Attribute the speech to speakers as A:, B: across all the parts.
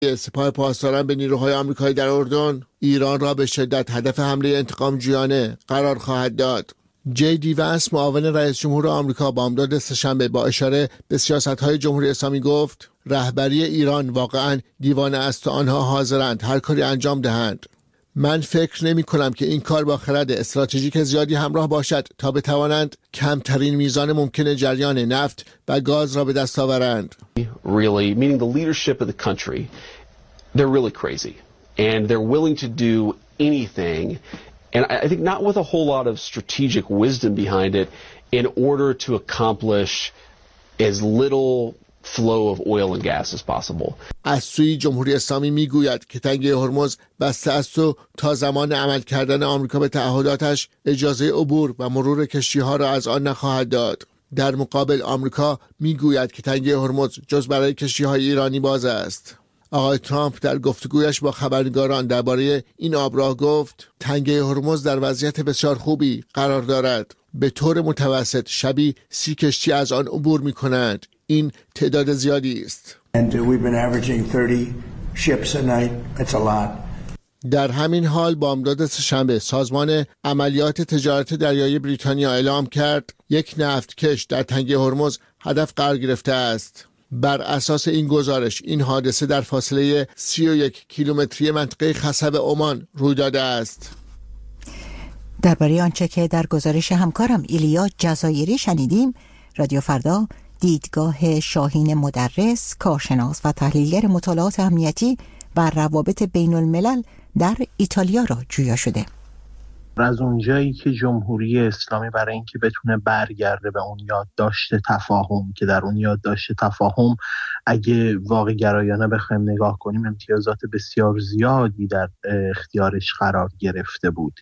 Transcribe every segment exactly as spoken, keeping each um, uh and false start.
A: سپاه پاسداران به نیروهای آمریکایی در اردن ایران را به شدت هدف حمله انتقامجویانه قرار خواهد داد. جی دی ونس معاون رئیس جمهور آمریکا بامداد سه‌شنبه با اشاره به سیاست‌های جمهوری اسلامی گفت رهبری ایران واقعاً دیوانه است و آنها حاضرند هر کاری انجام دهند. من فکر نمی کنم که این کار با خرد استراتژیک زیادی همراه باشد تا بتوانند کمترین میزان ممکن جریان نفت و گاز را به دست آورند.
B: Really, meaning the leadership of the country, they're really crazy and they're willing to do anything, and I think not with a whole lot of strategic wisdom behind it, in order to accomplish as little flow of oil and gas as possible.
A: از سوی جمهوری اسلامی میگوید که تنگه هرمز بسته است و تا زمان عمل کردن آمریکا به تعهداتش اجازه عبور و مرور کشتی‌ها را از آن نخواهد داد. در مقابل آمریکا میگوید که تنگه هرمز جز برای کشتی‌های ایرانی باز است. آقای ترامپ در گفتگویش با خبرنگاران درباره این آبراه گفت تنگه هرمز در وضعیت بسیار خوبی قرار دارد. به طور متوسط شبی سی کشتی از آن عبور می‌کنند. این تعداد زیادی است.
C: And we've been averaging thirty ships a night. It's a lot.
A: در همین حال بامداد سه‌شنبه سازمان عملیات تجارت دریایی بریتانیا اعلام کرد یک نفتکش در تنگه هرمز هدف قرار گرفته است. بر اساس این گزارش این حادثه در فاصله سی و یک کیلومتری منطقه خصب عمان روی داده است.
D: درباره آنچه که در گزارش همکارم ایلیا جزایری شنیدیم، رادیو فردا دیدگاه شاهین مدرس، کارشناس و تحلیلگر مطالعات امنیتی و روابط بین الملل در ایتالیا را جویا شده.
E: از اونجایی که جمهوری اسلامی برای اینکه بتونه برگرده به اون یادداشت تفاهم که در اون یادداشت تفاهم اگه واقع گرایانه بخوایم نگاه کنیم امتیازات بسیار زیادی در اختیارش قرار گرفته بود،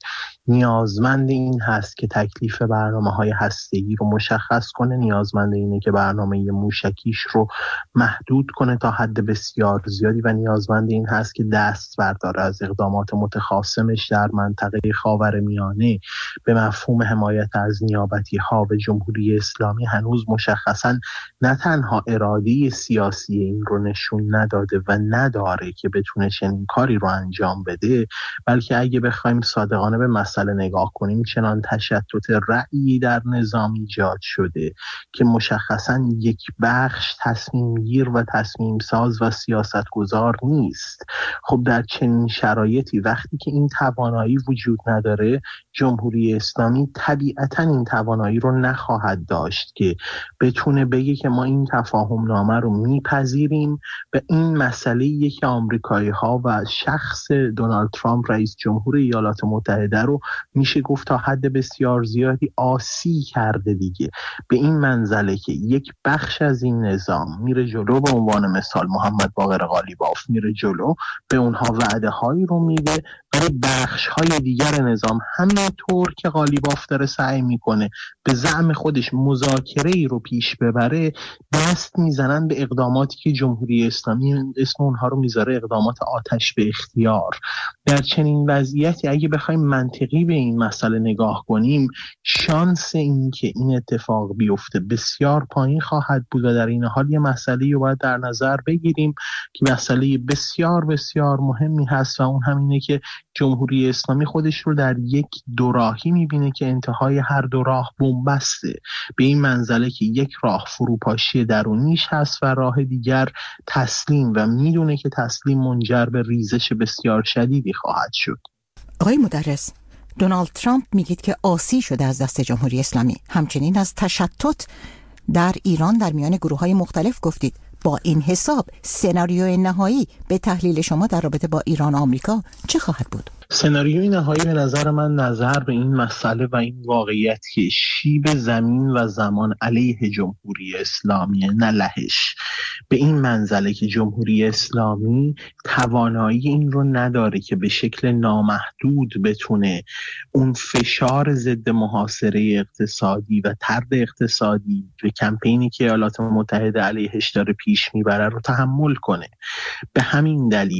E: نیازمند این هست که تکلیف برنامه‌های هسته‌ای رو مشخص کنه، نیازمند اینه که برنامه موشکیش رو محدود کنه تا حد بسیار زیادی و نیازمند این هست که دست برداره از اقدامات متخاصمش در منطقه خاورمیانه. به مفهوم حمایت از نیابتی‌ها به جمهوری اسلامی هنوز مشخصاً نه تنها اراده سیاسی این رو نشون نداده و نداره که بتونه چنین کاری رو انجام بده، بلکه اگه بخوایم صادقانه به مسئله نگاه کنیم چنان تشتت رأیی در نظام ایجاد شده که مشخصاً یک بخش تصمیم گیر و تصمیم ساز و سیاستگزار نیست. خب در چنین شرایطی وقتی که این توانایی وجود نداره، جمهوری اسلامی طبیعتاً این توانایی رو نخواهد داشت که بتونه بگه که ما این تفاهم نامه رو میپذیریم. به این مسئله یک آمریکایی ها و شخص دونالد ترامپ رئیس جمهور ایالات متحده رو میشه گفت تا حد بسیار زیادی آسی کرده دیگه. به این منزله که یک بخش از این نظام میره جلو، به عنوان مثال محمد باقر قالیباف میره جلو، به اونها وعده هایی رو میده، برای بخش های دیگر نظام همینطور که قالیباف داره سعی میکنه به زعم خودش مذاکره ای رو پیش ببره، دست میزنن به اقداماتی که جمهوری اسلامی اسم اونها رو میذاره اقدامات آتش به اختیار. در چنین وضعیتی اگه بخوایم منطقی به این مسئله نگاه کنیم، شانس این که این اتفاق بیفته بسیار پایین خواهد بود و در این حال یه مسئله رو باید در نظر بگیریم که مسئله بسیار بسیار مهمی هست و اون همینه که جمهوری اسلامی خودش رو در یک دوراهی میبینه که انتهای هر دو راه بنبسته، به این منزله که یک راه فروپاشی درونیش هست و راه دیگر تسلیم و میدونه که تسلیم منجر به ریزش بسیار شدیدی خواهد شد.
D: آقای مدرس، دونالد ترامپ میگید که آسی شده از دست جمهوری اسلامی، همچنین از تشتت در ایران در میان گروه‌های مختلف گفتید. با این حساب سناریوی نهایی به تحلیل شما در رابطه با ایران و آمریکا چه خواهد بود؟
E: سناریوی نهایی به نظر من نظر به این مسئله و این واقعیت که شیب زمین و زمان علیه جمهوری اسلامی نه لهش، به این منزله که جمهوری اسلامی توانایی این رو نداره که به شکل نامحدود بتونه اون فشار ضد محاصره اقتصادی و طرد اقتصادی و کمپینی که ایالات متحده علیهش داره پیش میبره رو تحمل کنه. به همین دلیل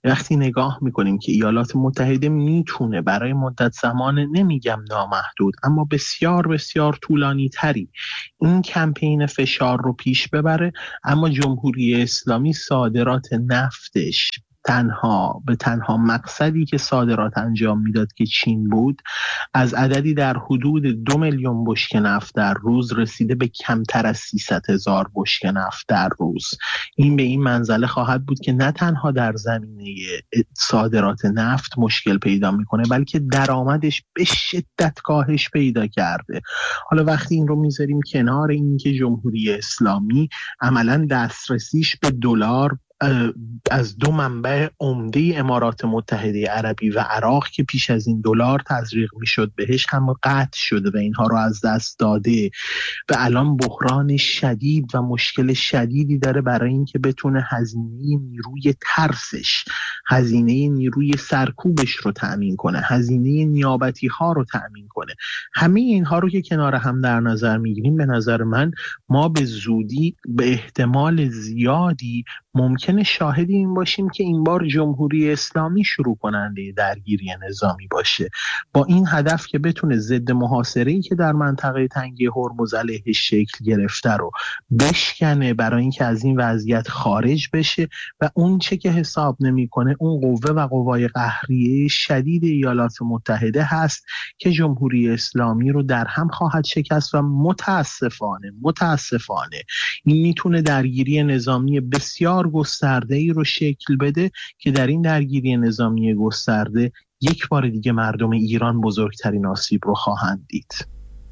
E: وقتی نگاه میکنیم که ایالات متحده میتونه برای مدت زمان، نمیگم نامحدود، اما بسیار بسیار طولانی تری این کمپین فشار رو پیش ببره، اما جمهوری اسلامی صادرات نفتش تنها به تنها مقصدی که صادرات انجام میداد که چین بود، از عددی در حدود دو میلیون بشکه نفت در روز رسیده به کمتر از سیصد هزار بشکه نفت در روز. این به این منزله خواهد بود که نه تنها در زمینه صادرات نفت مشکل پیدا میکنه، بلکه درآمدش به شدت کاهش پیدا کرده. حالا وقتی این رو میذاریم کنار، این که جمهوری اسلامی عملاً دسترسیش به دلار از دو منبع عمده امارات متحده عربی و عراق که پیش از این دلار تزریق میشد بهش هم قطع شده و اینها رو از دست داده و الان بحران شدید و مشکل شدیدی داره برای اینکه بتونه هزینه نیروی ترسش، هزینه نیروی سرکوبش رو تأمین کنه، هزینه نیابتی ها رو تأمین کنه. همه اینها رو که کنار هم در نظر میگیریم، به نظر من ما به زودی به احتمال زیادی ممکنه شاهد این باشیم که این بار جمهوری اسلامی شروع کننده درگیری نظامی باشه، با این هدف که بتونه ضد محاصره‌ای که در منطقه تنگه هرمز علیهش شکل گرفته رو بشکنه، برای اینکه از این وضعیت خارج بشه و اون چه که حساب نمی‌کنه اون قوه و قوای قهریه شدید ایالات متحده هست که جمهوری اسلامی رو در هم خواهد شکست و متاسفانه متاسفانه این میتونه درگیری نظامی بسیار گسترده‌ای رو شکل بده که در این درگیری نظامی گسترده یک بار دیگه مردم ایران بزرگترین آسیب رو خواهند دید.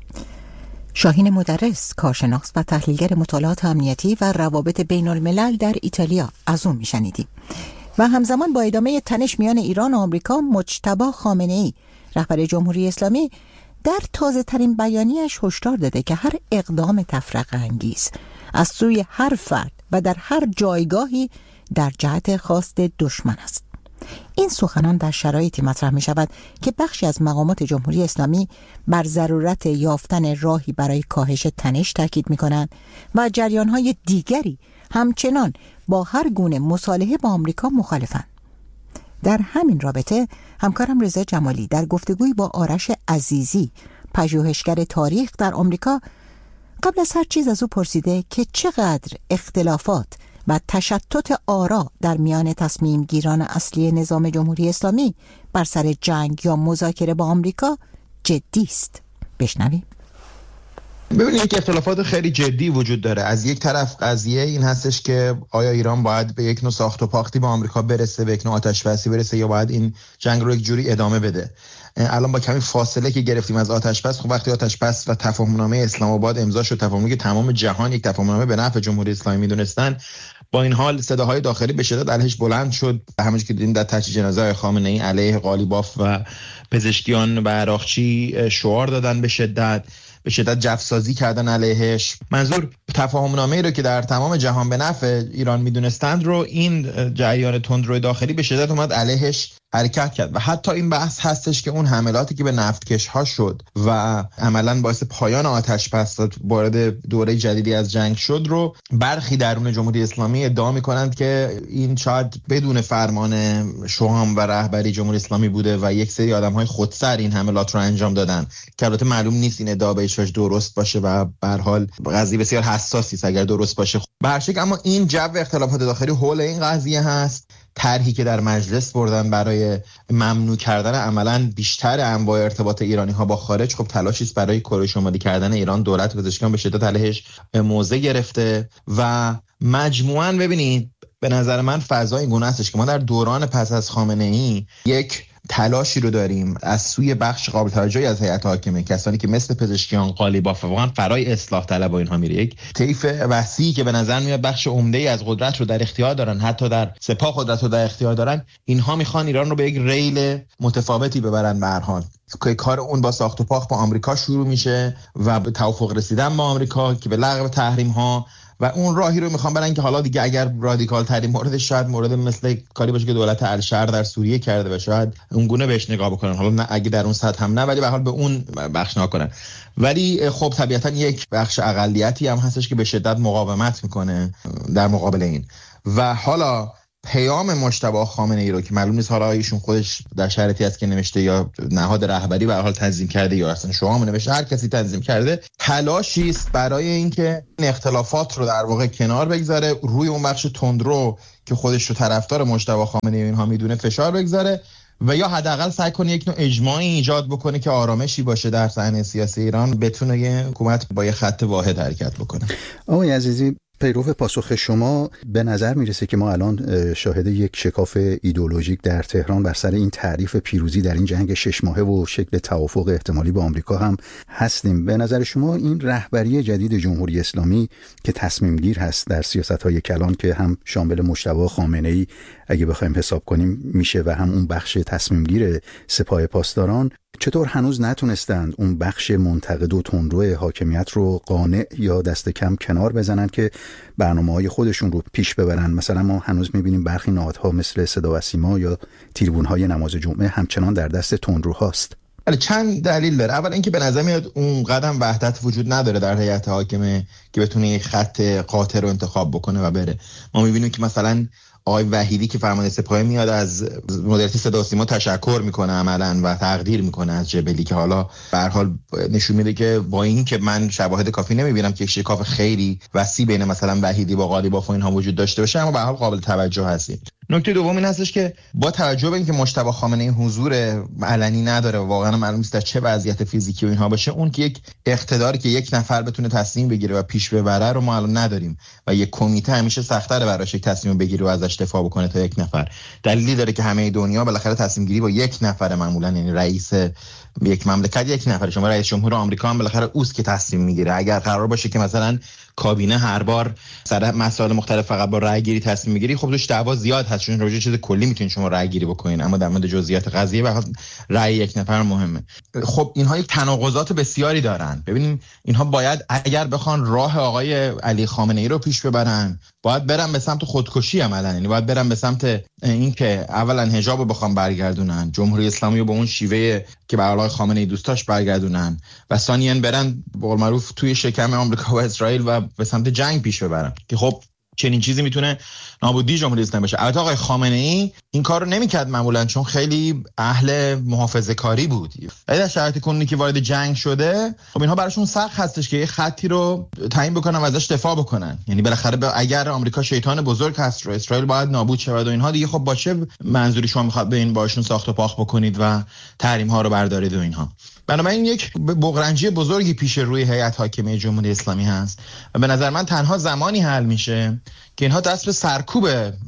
D: شاهین مدرس، کارشناس و تحلیلگر مطالعات امنیتی و روابط بین الملل در ایتالیا، از اون میشنیدیم. و همزمان با ادامه تنش میان ایران و آمریکا، مجتبی خامنه‌ای، رهبر جمهوری اسلامی، در تازه ترین بیانیه‌اش هشدار داده که هر اقدام تفرقه انگیز از سوی هر فرد و در هر جایگاهی در جهت خواست دشمن است. این سخنان در شرایطی مطرح می شود که بخشی از مقامات جمهوری اسلامی بر ضرورت یافتن راهی برای کاهش تنش تاکید می کنند و جریان‌های دیگری همچنان با هر گونه مصالحه با آمریکا مخالفند. در همین رابطه همکارم رضا جمالی در گفتگوی با آرش عزیزی، پژوهشگر تاریخ در آمریکا، قبل از هر چیز از او پرسیده که چقدر اختلافات و تشتت آرا در میان تصمیم گیران اصلی نظام جمهوری اسلامی بر سر جنگ یا مذاکره با آمریکا جدی است. بشنویم.
F: ببینید، یک اختلافات خیلی جدی وجود داره. از یک طرف قضیه این هستش که آیا ایران باید به یک نوع ساخت و پاختی با آمریکا برسه، به یک نوع آتش بسی برسه، یا باید این جنگ رو یک جوری ادامه بده. الان با کمی فاصله که گرفتیم از آتش بس، خب وقتی آتش بس و تفاهمنامه اسلام آباد امضا شد، تفاهمی که تمام جهان یک تفاهمنامه به نفع جمهوری اسلامی میدونستان، با این حال صداهای داخلی به شدت علیهش بلند شد. همونجوری که دیدیم در تجهیز جنازه خامنه‌ای علیه قالیباف و پزشکیان و عراقچی شعار دادن، به شدت به شدت جفسازی کردن علیهش. منظور تفاهمنامه‌ای رو که در تمام جهان به نفع ایران میدونستند رو این جریان تندروی داخلی به شدت اومد علیهش حرکت کرد. و حتی این بحث هستش که اون حملاتی که به نفتکش ها شد و عملاً باعث پایان آتش بس وارد دوره جدیدی از جنگ شد رو برخی درون جمهوری اسلامی ادعا می‌کنند که این شاید بدون فرمان شوام و رهبری جمهوری اسلامی بوده و یک سری آدم‌های خودسر این حملات رو انجام دادن، که البته معلوم نیست این ادعا به هیچ وجه درست باشه و به هر حال قضیه بسیار حساسی است اگر درست باشه. به هر شکل اما این جو اختلافات داخلی حول این قضیه هست. طرحی که در مجلس بردن برای ممنوع کردن عملاً بیشتر انواع ارتباط ایرانی ها با خارج، خب تلاشی است برای کره شمالی کردن ایران. دولت پزشکیان به شدت علیهش موضع گرفته و مجموعاً ببینید به نظر من فضا این گونه استش که ما در دوران پس از خامنه‌ای یک تلاشی رو داریم از سوی بخش قابل توجهی از هیئت حاکمه، کسانی که مثل پزشکیان، قالیباف واقعا فرای اصلاح طلب و اینها میره، یک طیف وسیعی که به نظر میاد بخش عمده‌ای از قدرت رو در اختیار دارن، حتی در سپاه قدرت رو در اختیار دارن، اینها میخوان ایران رو به یک ریل متفاوتی ببرن. به هر حال که کار اون با ساخت و پاخت با آمریکا شروع میشه و به توافق رسیدن با آمریکا که به لغو تحریم ها، و اون راهی رو میخوام برن که حالا دیگه اگر رادیکال ترین موردش شاید مورد مثل کاری باشه که دولت الشر در سوریه کرده و شاید اون گونه بهش نگاه بکنن، حالا نه اگه در اون سطح هم نه، ولی به هر حال به اون بخش نکنن. ولی خب طبیعتا یک بخش اقلیتی هم هستش که به شدت مقاومت میکنه در مقابل این. و حالا پیام مجتبی خامنه‌ای رو که معلوم نیست حالا ایشون خودش در شرایطی است که نوشته یا نهاد رهبری به هر حال تنظیم کرده یا اصلا شما هم نوشته، هر کسی تنظیم کرده، تلاشی است برای اینکه این اختلافات رو در واقع کنار بگذاره، روی اون بخش تندرو که خودش رو طرفدار مجتبی خامنه‌ای اینها میدونه فشار بگذاره و یا حداقل سعی کنه یک نوع اجماعی ایجاد بکنه که آرامشی باشه در صحنه سیاسی ایران، بتونه یه حکومت با یه خط واحد حرکت بکنه.
G: آقای عزیزی، پیرو پاسخ شما به نظر میرسه که ما الان شاهد یک شکاف ایدئولوژیک در تهران بر سر این تعریف پیروزی در این جنگ شش ماهه و شکل توافق احتمالی با آمریکا هم هستیم. به نظر شما این رهبری جدید جمهوری اسلامی که تصمیم گیر هست در سیاست‌های کلان که هم شامل مجتبی خامنه‌ای اگه بخوایم حساب کنیم میشه و هم اون بخش تصمیم گیر سپاه پاسداران، چطور هنوز نتونستند اون بخش منتقد و تندرو حاکمیت رو قانع یا دست کم کنار بزنن که برنامه‌های خودشون رو پیش ببرن؟ مثلا ما هنوز می‌بینیم برخی نهادها مثل صدا و سیما یا تریبون‌های نماز جمعه همچنان در دست تندروهاست.
F: ولی چند دلیل داره. اول اینکه به نظر میاد اون قدم وحدت وجود نداره در هیئت حاکمه که بتونه یک خط قاطع رو انتخاب بکنه و بره. ما می‌بینیم که مثلا آقای وحیدی که فرمانده سپاه میاد از مدیریت صدا و سیما تشکر میکنه عملاً و تقدیر میکنه از جبلی که حالا به هر حال نشون میده که با این که من شواهد کافی نمیبینم که یک شکاف خیلی وسیع بین مثلا وحیدی با قالیباف و اینها وجود داشته باشه، اما به هر حال قابل توجه هستید. نکته دوم این هستش که با توجه به اینکه مجتبی خامنه‌ای حضور علنی نداره و واقعا معلوم نیست در چه وضعیت فیزیکی و اینها باشه، اون که یک اقتداری که یک نفر بتونه تصمیم بگیره و پیش ببره رو ما الان نداریم و یک کمیته همیشه سخت‌تره براش یک تصمیم بگیره و ازش دفاع بکنه تا یک نفر. دلیلی داره که همه دنیا بالاخره تصمیم گیری با یک نفر معمولا، یعنی رئیس یک مملکت یک نفر، شما رئیس جمهور آمریکا هم بالاخره اوست که تصمیم میگیره. اگر قرار باشه که مثلا کابینه هر بار سر مسائل مختلف فقط با رأی گیری تصمیم میگیری، خب توش دعوا زیاد هست، چون راجع چیز کلی میتونید شما رأی گیری بکنین، اما در مورد جزئیات قضیه واقعا رأی یک نفر مهمه. خب اینها یک تناقضات بسیاری دارن. ببینیم اینها باید اگر بخوان راه آقای علی خامنه‌ای رو پیش ببرن، باید برن به سمت خودکشی عملاً، یعنی باید برن به سمت اینکه اولا حجاب رو بخوام برگردونن، جمهوری اسلامی رو به اون شیوه که به آقای خامنه‌ای دوست داشت برگردونن، و ثانیاً برن به قول معروف توی شکم آمریکا و اسرائیل و به سمت جنگ پیش ببرن که خب چنین چیزی میتونه نابودی جمهوری اسلامی باشه. البته آقای خامنه‌ای این کار رو نمیکرد معمولا، چون خیلی اهل محافظه‌کاری بود. ولی در شرایط کنونی که وارد جنگ شده، خب اینها براشون سخت هستش که یه خطی رو تعیین بکنن و ازش دفاع بکنن. یعنی بالاخره اگر آمریکا شیطان بزرگ هست و اسرائیل باید نابود شود و اینها دیگه، خب با چه منظوری شما میخواد به این باشون ساخت و پاخ بکنید و تحریم ها رو بردارید و اینها؟ بنابراین یک بغرنجی بزرگی پیش روی هیئت حاکمه جمهوری اسلامی هست و به نظر من تنها زمانی حل میشه که اینها دست به سرکوب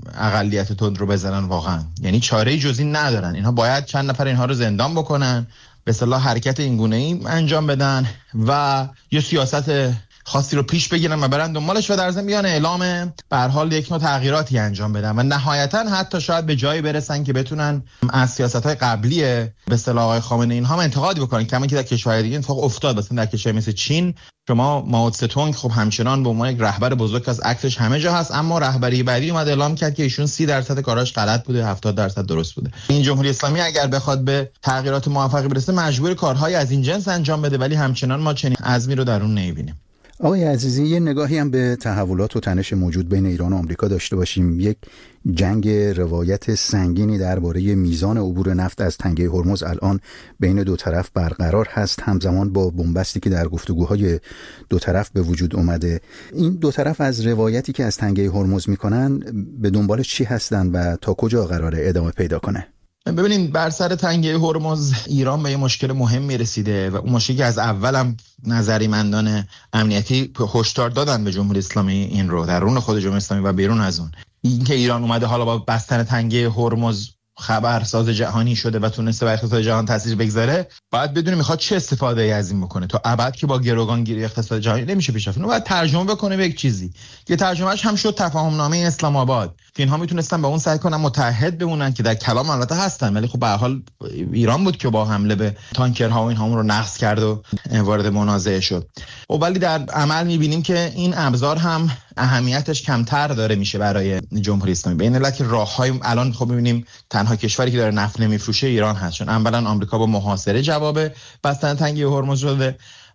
F: اقلیت تندرو بزنن واقعا. یعنی چاره‌ای جز این ندارن. اینها باید چند نفر اینها رو زندان بکنن، به اصطلاح حرکت اینگونه‌ای انجام بدن و یه سیاست خاصی رو پیش بگیرن و برن دنبالش و در ضمن بیان اعلام به هر حال یک نوع تغییراتی انجام بدن و نهایتا حتی شاید به جایی برسن که بتونن از سیاست‌های قبلی به اصطلاح آقای خامنه‌ای اینها انتقادی بکنن، کما که در کشورهای دیگه اتفاق افتاد. مثلا در کشور مثل چین شما مائو تسه خب همچنان به عنوان یک رهبر بزرگ از عکسش همه جا هست، اما رهبری بعدی اومد اعلام کرد که ایشون سی درصد کاراش غلط بوده، هفتاد درصد درست بوده. این جمهوری اسلامی اگر بخواد به تغییرات موفقی برسه مجبور کارهای از این جنس انجام بده، ولی همچنان ما چنین عزمی رو در اون نمی‌بینیم.
G: آقای عزیزی، یه نگاهی هم به تحولات و تنش موجود بین ایران و آمریکا داشته باشیم. یک جنگ روایت سنگینی درباره میزان عبور نفت از تنگه هرمز الان بین دو طرف برقرار هست، همزمان با بنبستی که در گفتگوهای دو طرف به وجود اومده. این دو طرف از روایتی که از تنگه هرمز میکنن به دنبال چی هستن و تا کجا قراره ادامه پیدا کنه؟
F: ببینید، بر سر تنگه هرمز ایران به یه مشکل مهمی رسیده و اون مشکلی که از اول هم نظریمندان امنیتی هشدار دادن به جمهوری اسلامی این رو درون خود جمهوری اسلامی و بیرون از اون، این که ایران اومده حالا با بستن تنگه هرمز خبرساز جهانی شده و تونسته بر اقتصاد جهان تاثیر بگذاره، باید بدونه میخواد چه استفاده ای از این بکنه. تا ابد که با گروگانگیری اقتصاد جهانی نمیشه پیش رفت. اون باید ترجمه بکنه به یک چیزی که ترجمهش هم شد تفاهم نامه اسلام آباد، که اینها میتونستن با اون سعی کنن متحد بمونن، که در کلام البته هستن ولی خب به هر حال ایران بود که با حمله به تانکرها و اینها رو نقض کرد و وارد منازعه شد. و ولی در عمل میبینیم که این ابزار هم اهمیتش کمتر داره میشه برای جمهوری اسلامی. به این علت که راههای الان خب میبینیم تنها کشوری که داره نفت نمیفروشه ایران هست، چون اولا آمریکا با محاصره جواب بستن تنگه هرمز شده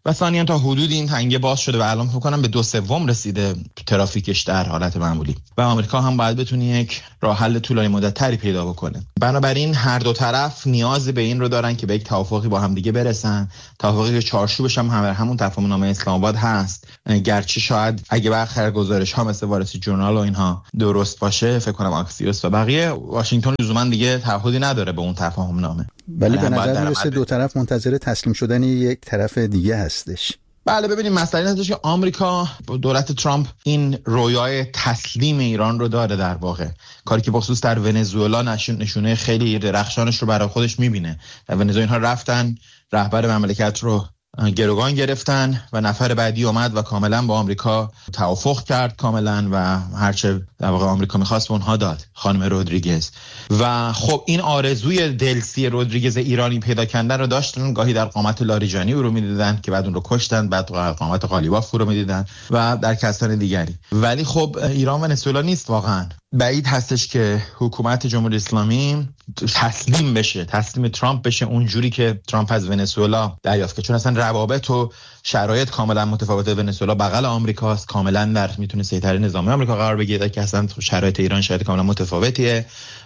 F: و ثانیاً تا حدود این تنگه باز شده و الان فکر کنم به دو سوم رسیده ترافیکش در حالت معمولی و آمریکا هم باید بتونه یک راه حل طولانی مدت تری پیدا بکنه. بنابراین هر دو طرف نیاز به این رو دارن که به یک توافقی با هم دیگه برسن، توافقی که چارچوبش هم همون تفاهم نامه اسلام آباد هست، گرچه شاید اگه برخلاف گزارش ها مثل وارسی جورنال و اینها درست باشه، فکر کنم آکسیوس و بقیه واشنگتن لزوما دیگه تعهدی نداره به اون تفاهم نامه،
G: ولی به نظر میرسه دو طرف منتظر تسلیم شدن یک طرف دیگه هستش.
F: بله ببینیم مسئله این هستش که آمریکا، دولت ترامپ این رویای تسلیم ایران رو داره، در واقع کاری که بخصوص در ونزوئلا نشون نشونه خیلی درخشانش رو برای خودش میبینه. در ونزوئلا اینها رفتن رهبر مملکت رو گروگان گرفتن و نفر بعدی اومد و کاملا با آمریکا توافق کرد کاملا و هرچه در واقع آمریکا می‌خواست به اونها داد، خانم رودریگز. و خب این آرزوی دلسی رودریگز ایرانی پیدا کردن رو داشتن، گاهی در قامت لاریجانی او رو می‌دیدن که بعد اون رو کشتن، بعد قامت قالیباف رو می‌دیدن و در کسان دیگری. ولی خب ایران ونزوئلا نیست، واقعا بعید هستش که حکومت جمهوری اسلامی تسلیم بشه، تسلیم ترامپ بشه اونجوری که ترامپ از ونزوئلا دریافت کرد، چون اصلا روابط و شرایط کاملا متفاوته. ونزوئلا بغل آمریکاست، کاملا در میتونه سیطره نظامی آمریکا قرار بگیره که اصلا شرایط ایران شرایط کاملا متفاوتیه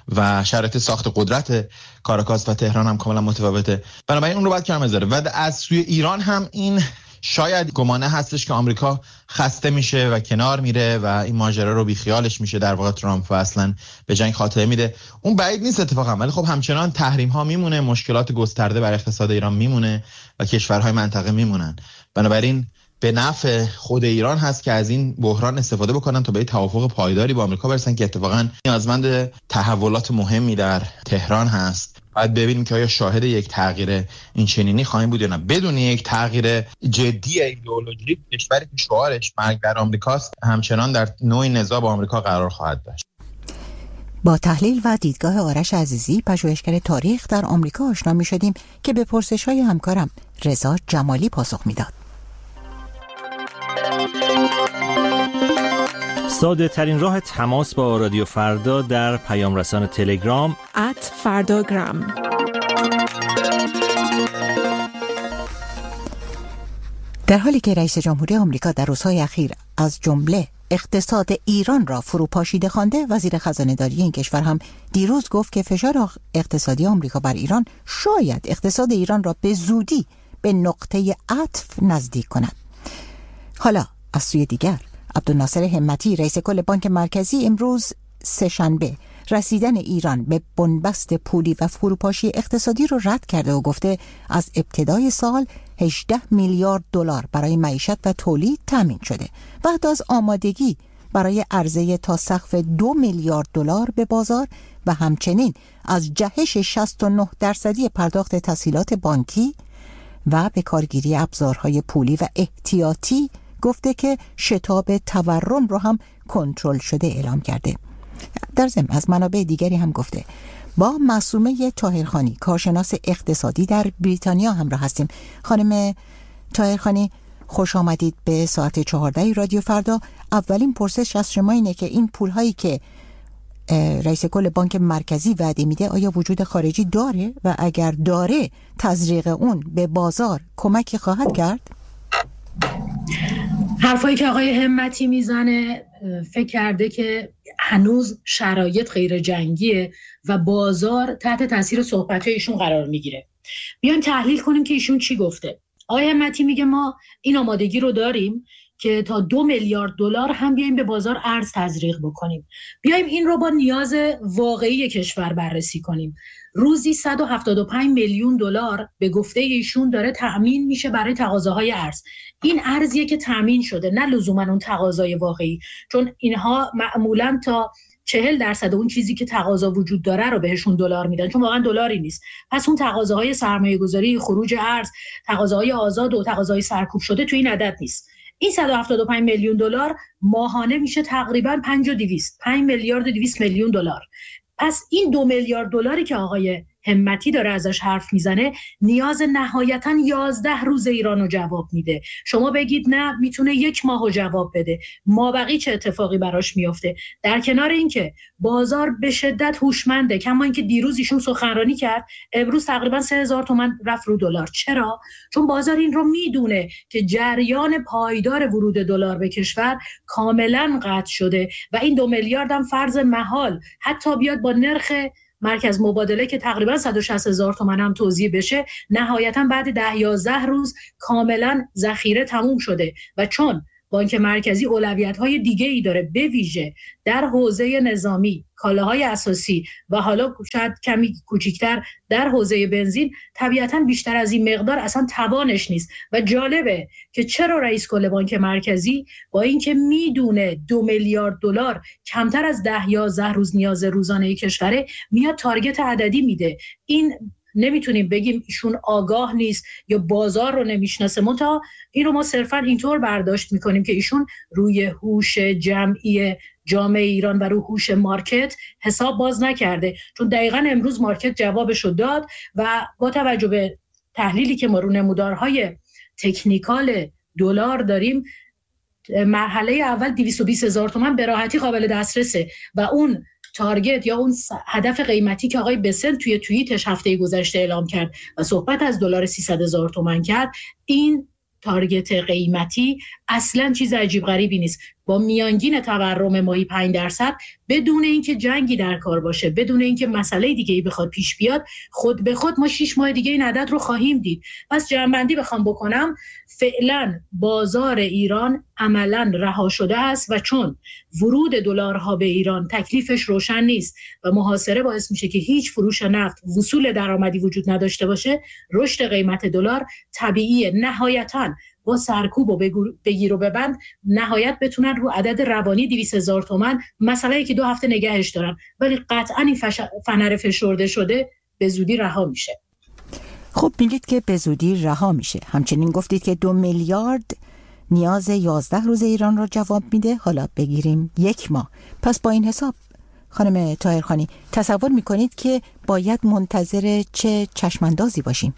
F: و شرایط ساخت قدرت کاراکاس و تهران هم کاملا متفاوته. بنابراین اون رو باید کم بذاره. و از سوی ایران هم این شاید گمانه هستش که آمریکا خسته میشه و کنار میره و این ماجرا رو بیخیالش میشه در واقع ترامپ و اصلا به جنگ خاتمه میده. اون بعید نیست اتفاقا، ولی خب همچنان تحریم ها میمونه، مشکلات گسترده بر اقتصاد ایران میمونه و کشورهای منطقه میمونن. بنابراین به نفع خود ایران هست که از این بحران استفاده بکنن تا به توافق پایداری با آمریکا برسن که اتفاقا نیازمند تحولات مهمی در تهران هست. باید ببینیم که آیا شاهد یک تغییر این چنینی خواهیم بود یا نه. بدون یک تغییر جدی ایدئولوژیک، کشوری که شعارش مرگ بر آمریکاست همچنان در نوع نزاع با آمریکا قرار خواهد داشت.
D: با تحلیل و دیدگاه آرش عزیزی، پژوهشگر تاریخ در آمریکا آشنا می‌شدیم که به پرسش‌های همکارم رضا جمالی پاسخ می‌داد.
H: ساده ترین راه تماس با رادیو فردا در پیام رسان تلگرام ات فرداگرام.
D: در حالی که رئیس جمهوری آمریکا در روزهای اخیر از جمله اقتصاد ایران را فروپاشیده خوانده، وزیر خزانه‌داری این کشور هم دیروز گفت که فشار اقتصادی آمریکا بر ایران شاید اقتصاد ایران را به زودی به نقطه عطف نزدیک کند. حالا از سوی دیگر عبدالناصر همتی، رئیس کل بانک مرکزی، امروز سه‌شنبه رسیدن ایران به بنبست پولی و فروپاشی اقتصادی رو رد کرده و گفته از ابتدای سال هجده میلیارد دلار برای معیشت و تولید تامین شده و حتی از آمادگی برای عرضه تا سقف دو میلیارد دلار به بازار و همچنین از جهش شصت و نه درصدی پرداخت تسهیلات بانکی و به کارگیری ابزارهای پولی و احتیاطی گفته که شتاب تورم رو هم کنترل شده اعلام کرده. در ضمن از منابع دیگری هم گفته. با معصومه طاهرخانی، کارشناس اقتصادی در بریتانیا همراه هستیم. خانم طاهرخانی، خوش آمدید به ساعت چهارده رادیو فردا. اولین پرسش از شما اینه که این پولهایی که رئیس کل بانک مرکزی وعده میده آیا وجود خارجی داره و اگر داره تزریق اون به بازار کمکی خواهد کرد؟
I: حرفایی که آقای همتی میزنه فکر کرده که هنوز شرایط غیر جنگیه و بازار تحت تاثیر صحبت‌های ایشون قرار میگیره. بیایم تحلیل کنیم که ایشون چی گفته. آقای همتی میگه ما این آمادگی رو داریم که تا دو میلیارد دلار هم بیایم به بازار ارز تزریق بکنیم. بیایم این رو با نیاز واقعی کشور بررسی کنیم. روزی صد و هفتاد و پنج میلیون دلار به گفته ایشون داره تأمین میشه برای تقاضاهای ارز. این ارزیه که تأمین شده، نه لزوما اون تقاضای واقعی، چون اینها معمولا تا چهل درصد اون چیزی که تقاضا وجود داره رو بهشون دلار میدن، چون واقعا دلاری نیست. پس اون تقاضاهای سرمایه گذاری، خروج ارز، تقاضاهای آزاد و تقاضای سرکوب شده تو این عدد نیست. این صد و هفتاد و پنج میلیون دلار ماهانه میشه تقریبا پنج و دویست، پنج میلیارد و دویست میلیون دلار. پس این دو میلیارد دلاری که آقای همتی داره ازش حرف میزنه، نیاز نهایتاً یازده روز ایرانو جواب میده. شما بگید نه میتونه یک ماهو جواب بده، مابقی چه اتفاقی براش میفته؟ در کنار اینکه بازار به شدت هوشمنده، کما اینکه دیروز ایشون سخنرانی کرد، امروز تقریبا سه هزار تومان رفت رو دلار. چرا؟ چون بازار این رو میدونه که جریان پایدار ورود دلار به کشور کاملا قطع شده و این دو میلیارد هم فرض محال حتی بیاد با نرخ مرکز مبادله که تقریبا صد و شصت هزار تومان هم توزیع بشه، نهایتا بعد ده یازده روز کاملا ذخیره تموم شده. و چون بانک مرکزی اولویت‌های دیگه‌ای داره، به ویژه در حوزه نظامی، کالاهای اساسی و حالا شاید کمی کوچیک‌تر در حوزه بنزین، طبیعتاً بیشتر از این مقدار اصلا توانش نیست. و جالبه که چرا رئیس کل بانک مرکزی با اینکه میدونه دو میلیارد دلار کمتر از ده یازده روز نیاز روزانه کشوره، میاد تارگت عددی میده. این نمیتونیم بگیم ایشون آگاه نیست یا بازار رو نمیشناسه، منتها این رو ما صرفا اینطور برداشت میکنیم که ایشون روی هوش جمعی جامعه ایران و روی هوش مارکت حساب باز نکرده، چون دقیقاً امروز مارکت جوابشو داد و با توجه به تحلیلی که ما رو نمودارهای تکنیکال دلار داریم، مرحله اول دویست و بیست هزار تومان به راحتی قابل دسترسه و اون تارگت یا اون هدف قیمتی که آقای بسنت توی توییتش هفته گذشته اعلام کرد و صحبت از دلار سیصد هزار تومان کرد، این تارگت قیمتی اصلا چیز عجیب غریبی نیست. با میانگین تورم ماهی پنج درصد بدون اینکه جنگی در کار باشه، بدون اینکه مسئله دیگه‌ای بخواد پیش بیاد، خود به خود ما شش ماه دیگه این عدد رو خواهیم دید. پس جمع‌بندی بخوام بکنم، فعلا بازار ایران عملاً رها شده است و چون ورود دلارها به ایران تکلیفش روشن نیست و محاصره باعث میشه که هیچ فروش نفت، وصول درآمدی وجود نداشته باشه، رشد قیمت دلار طبیعیه. نهایتاً با سرکوب و بگیر و ببند نهایت بتونن رو عدد روانی دویست هزار تومان، مسئله که دو هفته نگهش دارن، ولی قطعاً این فش... فنر فشرده شده به زودی رها میشه.
D: خب میگید که به زودی رها میشه، همچنین گفتید که دو میلیارد نیاز یازده روز ایران رو جواب میده، حالا بگیریم یک ماه. پس با این حساب خانم طاهرخانی تصور میکنید که باید منتظر چه چشماندازی باشیم؟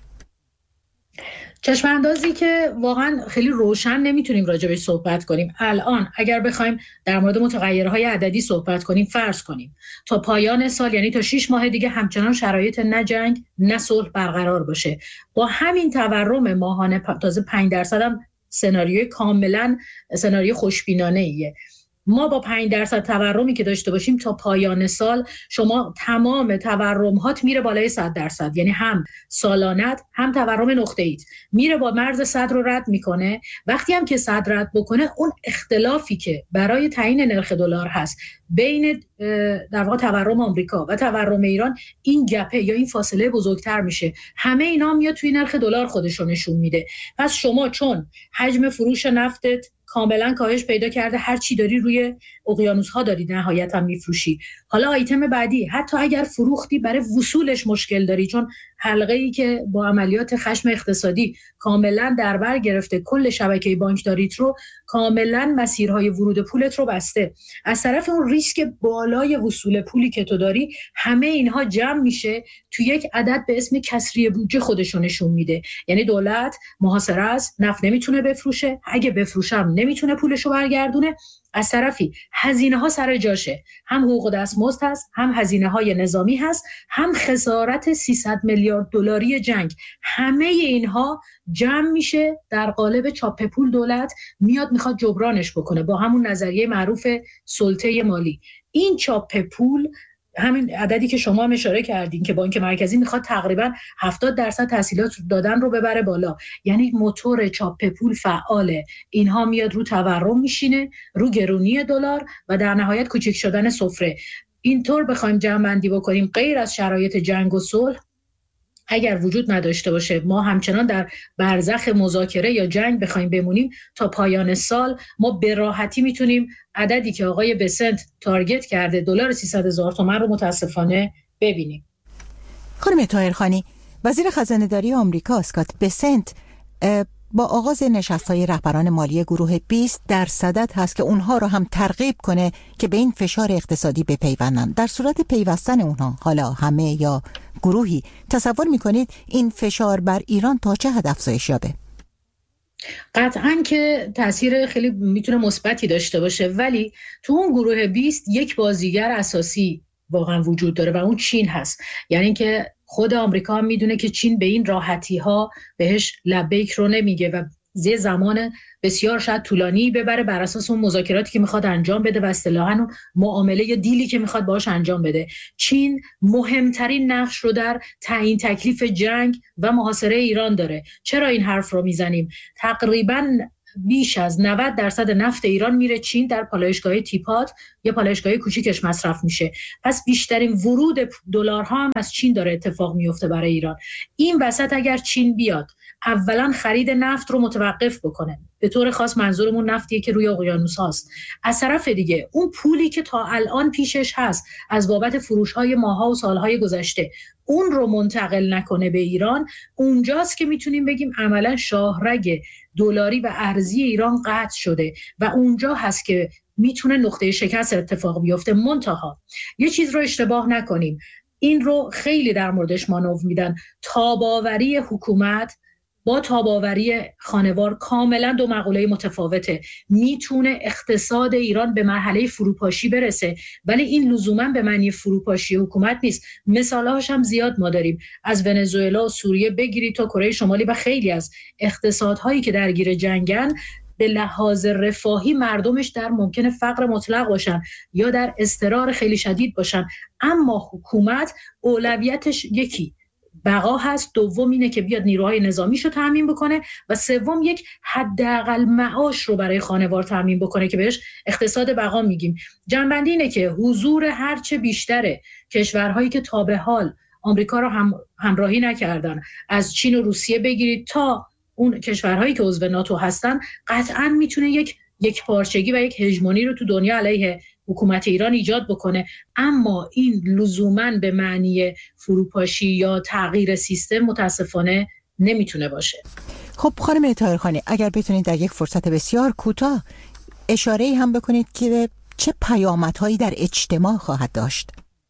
I: چشماندازی که واقعا خیلی روشن نمیتونیم راجبش صحبت کنیم. الان اگر بخوایم در مورد متغیرهای عددی صحبت کنیم، فرض کنیم تا پایان سال، یعنی تا شش ماه دیگه همچنان شرایط نه جنگ نه صلح برقرار باشه، با همین تورم ماهانه تازه پنج درصد هم سناریوی کاملا سناریوی خوشبینانه ایه. ما با پنج درصد تورمی که داشته باشیم تا پایان سال، شما تمام تورم‌هات میره بالای صد درصد، یعنی هم سالانت هم تورم نقطه‌ایت میره با مرز صد رو رد میکنه. وقتی هم که صد رد بکنه، اون اختلافی که برای تعیین نرخ دلار هست بین در واقع تورم آمریکا و تورم ایران، این گپه یا این فاصله بزرگتر میشه. همه اینا میاد توی نرخ دلار خودش رو نشون میده. پس شما چون حجم فروش نفتت کاملا کاهش پیدا کرده، هر چی داری روی اقیانوس ها داری نهایتا میفروشی. حالا آیتم بعدی، حتی اگر فروختی برای وصولش مشکل داری، چون حلقه ای که با عملیات خشم اقتصادی کاملا در بر گرفته کل شبکه بانکداریت رو، کاملا مسیرهای ورود پولت رو بسته. از طرف اون ریسک بالای وصول پولی که تو داری، همه اینها جمع میشه تو یک عدد به اسم کسری بودجه خودشو نشون میده. یعنی دولت محاصره است، نفت نمیتونه بفروشه، اگه بفروشم نمیتونه پولشو برگردونه. از طرفی هزینه ها سر جاشه، هم حقوق دستمزد هست، هم هزینه های نظامی هست، هم خسارت سیصد میلیارد دلاری جنگ. همه اینها جمع میشه در قالب چاپ پول. دولت میاد میخواد جبرانش بکنه با همون نظریه معروف سلطه مالی. این چاپ پول، همین عددی که شما هم اشاره کردین که بانک مرکزی میخواد تقریبا هفتاد درصد تسهیلات دادن رو ببره بالا، یعنی موتور چاپ پول فعاله. اینها میاد رو تورم میشینه، رو گرونی دلار و در نهایت کوچک شدن سفره. اینطور بخوایم جمع‌بندی بکنیم، غیر از شرایط جنگ و صلح اگر وجود نداشته باشه، ما همچنان در برزخ مذاکره یا جنگ بخوایم بمونیم تا پایان سال، ما به راحتی میتونیم عددی که آقای بسنت تارگت کرده، دلار سیصد هزار تومان رو متاسفانه ببینیم.
D: خانم طاهرخانی، وزیر خزانه‌داری آمریکا اسکات بسنت با آغاز نشست‌های رهبران مالی گروه بیست در صدد هست که اونها رو هم ترغیب کنه که به این فشار اقتصادی بپیوندن. در صورت پیوستن اونها، حالا همه یا گروهی، تصور میکنید این فشار بر ایران تا چه حد افزایش یابه؟
I: قطعاً که تاثیر خیلی میتونه مثبتی داشته باشه، ولی تو اون گروه بیست یک بازیگر اساسی واقعا وجود داره و اون چین هست. یعنی که خود آمریکا هم میدونه که چین به این راحتی ها بهش لبیک رو نمیگه و زی زمان بسیار شاید طولانی ببره بر اساس اون مذاکراتی که میخواد انجام بده و اصطلاحاً اون معامله یا دیلی که میخواد باهاش انجام بده. چین مهمترین نقش رو در تعیین تکلیف جنگ و محاصره ایران داره. چرا این حرف رو میزنیم؟ تقریباً بیش از نود درصد نفت ایران میره چین، در پالایشگاه تیپات یا پالایشگاه کوچیکش مصرف میشه. پس بیشترین ورود دلارها هم از چین داره اتفاق میفته برای ایران. این وسط اگر چین بیاد اولا خرید نفت رو متوقف بکنه، به طور خاص منظورمون نفتیه که روی اقیانوس هاست، از طرف دیگه اون پولی که تا الان پیشش هست از بابت فروش‌های ماها و سالهای گذشته اون رو منتقل نکنه به ایران، اونجاست که میتونیم بگیم عملا شاهرگ دلاری و ارزی ایران قطع شده و اونجا هست که میتونه نقطه شکست اتفاق بیفته. منتها یه چیز رو اشتباه نکنیم، این رو خیلی در موردش مانور میدن، تاباوری حکومت با تاباوری خانوار کاملا دو مقوله متفاوته. میتونه اقتصاد ایران به مرحله فروپاشی برسه، ولی این لزوما به معنی فروپاشی حکومت نیست. مثالهاش هم زیاد ما داریم، از ونزوئلا و سوریه بگیری تا کره شمالی و خیلی از اقتصادهایی که درگیر جنگن، به لحاظ رفاهی مردمش در ممکنه فقر مطلق باشن یا در اضطرار خیلی شدید باشن، اما حکومت اولویتش یکی بقا هست، دوم اینه که بیاد نیروهای نظامیشو تامین بکنه و سوم یک حداقل معاش رو برای خانوار تامین بکنه که بهش اقتصاد بقا میگیم. جنبندی اینه که حضور هرچه بیشتره کشورهایی که تا به حال آمریکا رو هم همراهی نکردن، از چین و روسیه بگیرید تا اون کشورهایی که عضو ناتو هستن، قطعاً میتونه یک یک پارچگی و یک هژمونی رو تو دنیا علیه حکومت ایران ایجاد بکنه، اما این لزوماً به معنی فروپاشی یا تغییر سیستم متاسفانه نمیتونه باشه.
D: خب خانم طاهرخانی، اگر بتونید در یک فرصت بسیار کوتاه اشاره‌ای هم بکنید که چه پیامدهایی در اجتماع خواهد داشت.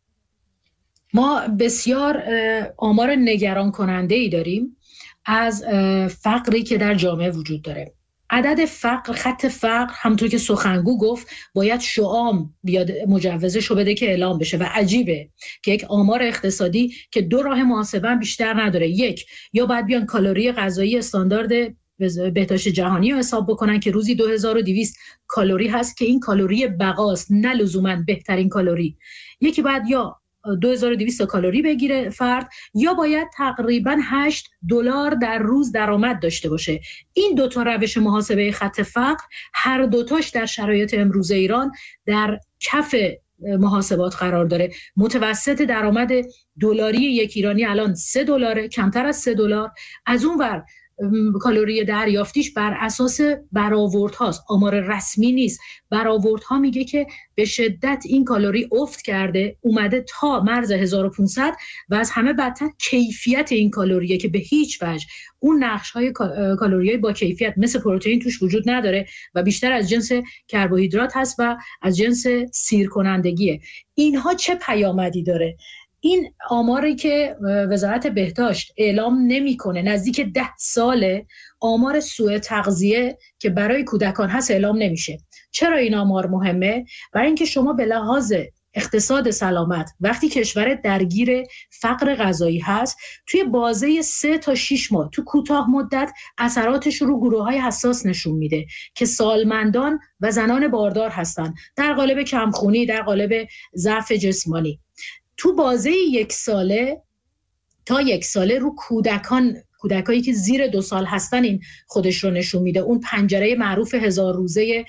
I: ما بسیار آمار نگران کننده‌ای داریم از فقری که در جامعه وجود داره. عدد فقر، خط فقر، همونطور که سخنگو گفت باید شعام بیاد مجوزش رو بده که اعلام بشه و عجیبه که یک آمار اقتصادی که دو راه محاسبه بیشتر نداره، یک یا باید بیان کالری غذایی استاندارد بهداشت جهانی رو حساب بکنن که روزی دو هزار و دویست کالری هست که این کالری بقاست نه لزوما بهترین کالری، یکی باید یا دو هزار و دویست کالری بگیره فرد یا باید تقریباً هشت دلار در روز درآمد داشته باشه. این دو تا روش محاسبه خط فقر هر دوتاش در شرایط امروز ایران در کف محاسبات قرار داره. متوسط درآمد دلاری یک ایرانی الان سه دلاره، کمتر از سه دلار. از اون ور کالری دریافتیش بر اساس برآوردهاست، آمار رسمی نیست. برآوردها میگه که به شدت این کالری افت کرده، اومده تا مرز هزار و پانصد و از همه بدتر کیفیت این کالریه که به هیچ وجه اون نقش‌های کالری‌های با کیفیت مثل پروتئین توش وجود نداره و بیشتر از جنس کربوهیدرات هست و از جنس سیر کنندگیه. اینها چه پیامدی داره؟ این آماری که وزارت بهداشت اعلام نمی‌کنه نزدیک ده ساله آمار سوء تغذیه که برای کودکان هست اعلام نمیشه. چرا این آمار مهمه؟ برای اینکه شما به لحاظ اقتصاد سلامت وقتی کشور درگیر فقر غذایی هست، توی بازه سه تا شش ماه تو کوتاه مدت اثراتش رو گروه‌های حساس نشون میده که سالمندان و زنان باردار هستن، در قالب کمخونی، در قالب ضعف جسمانی. تو بازه یک ساله تا یک ساله رو کودکان، کودکایی که زیر دو سال هستن، این خودش رو نشون میده. اون پنجره معروف هزار روزه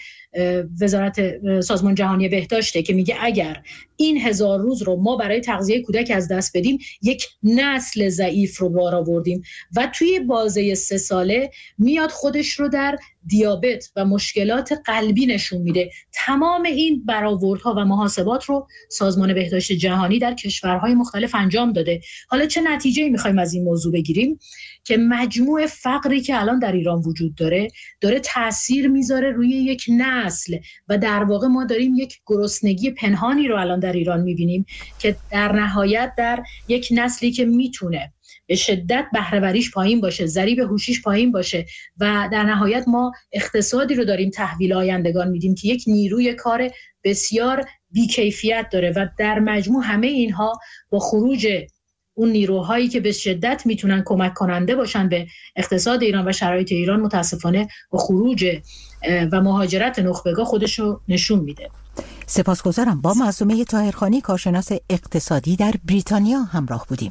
I: وزارت سازمان جهانی بهداشته که میگه اگر این هزار روز رو ما برای تغذیه کودک از دست بدیم، یک نسل ضعیف رو بار آوردیم. و توی بازه سه ساله میاد خودش رو در دیابت و مشکلات قلبی نشون میده. تمام این برآوردها و محاسبات رو سازمان بهداشت جهانی در کشورهای مختلف انجام داده. حالا چه نتیجه‌ای می‌خوایم از این موضوع بگیریم؟ که مجموع فقری که الان در ایران وجود داره داره تأثیر میذاره روی یک نسل و در واقع ما داریم یک گرسنگی پنهانی رو الان در ایران می‌بینیم که در نهایت در یک نسلی که میتونه به شدت بهره‌وریش پایین باشه، ضریب هوشیش پایین باشه و در نهایت ما اقتصادی رو داریم تحویل آیندگان میدیم که یک نیروی کار بسیار بیکیفیت داره و در مجموع همه اینها با خروج اون نیروهایی که به شدت میتونن کمک کننده باشن به اقتصاد ایران و شرایط ایران متاسفانه با خروج و مهاجرت نخبگاه خودشو نشون میده.
D: سپاسگزارم. با معصومه طاهرخانی کارشناس اقتصادی در بریتانیا همراه بودیم.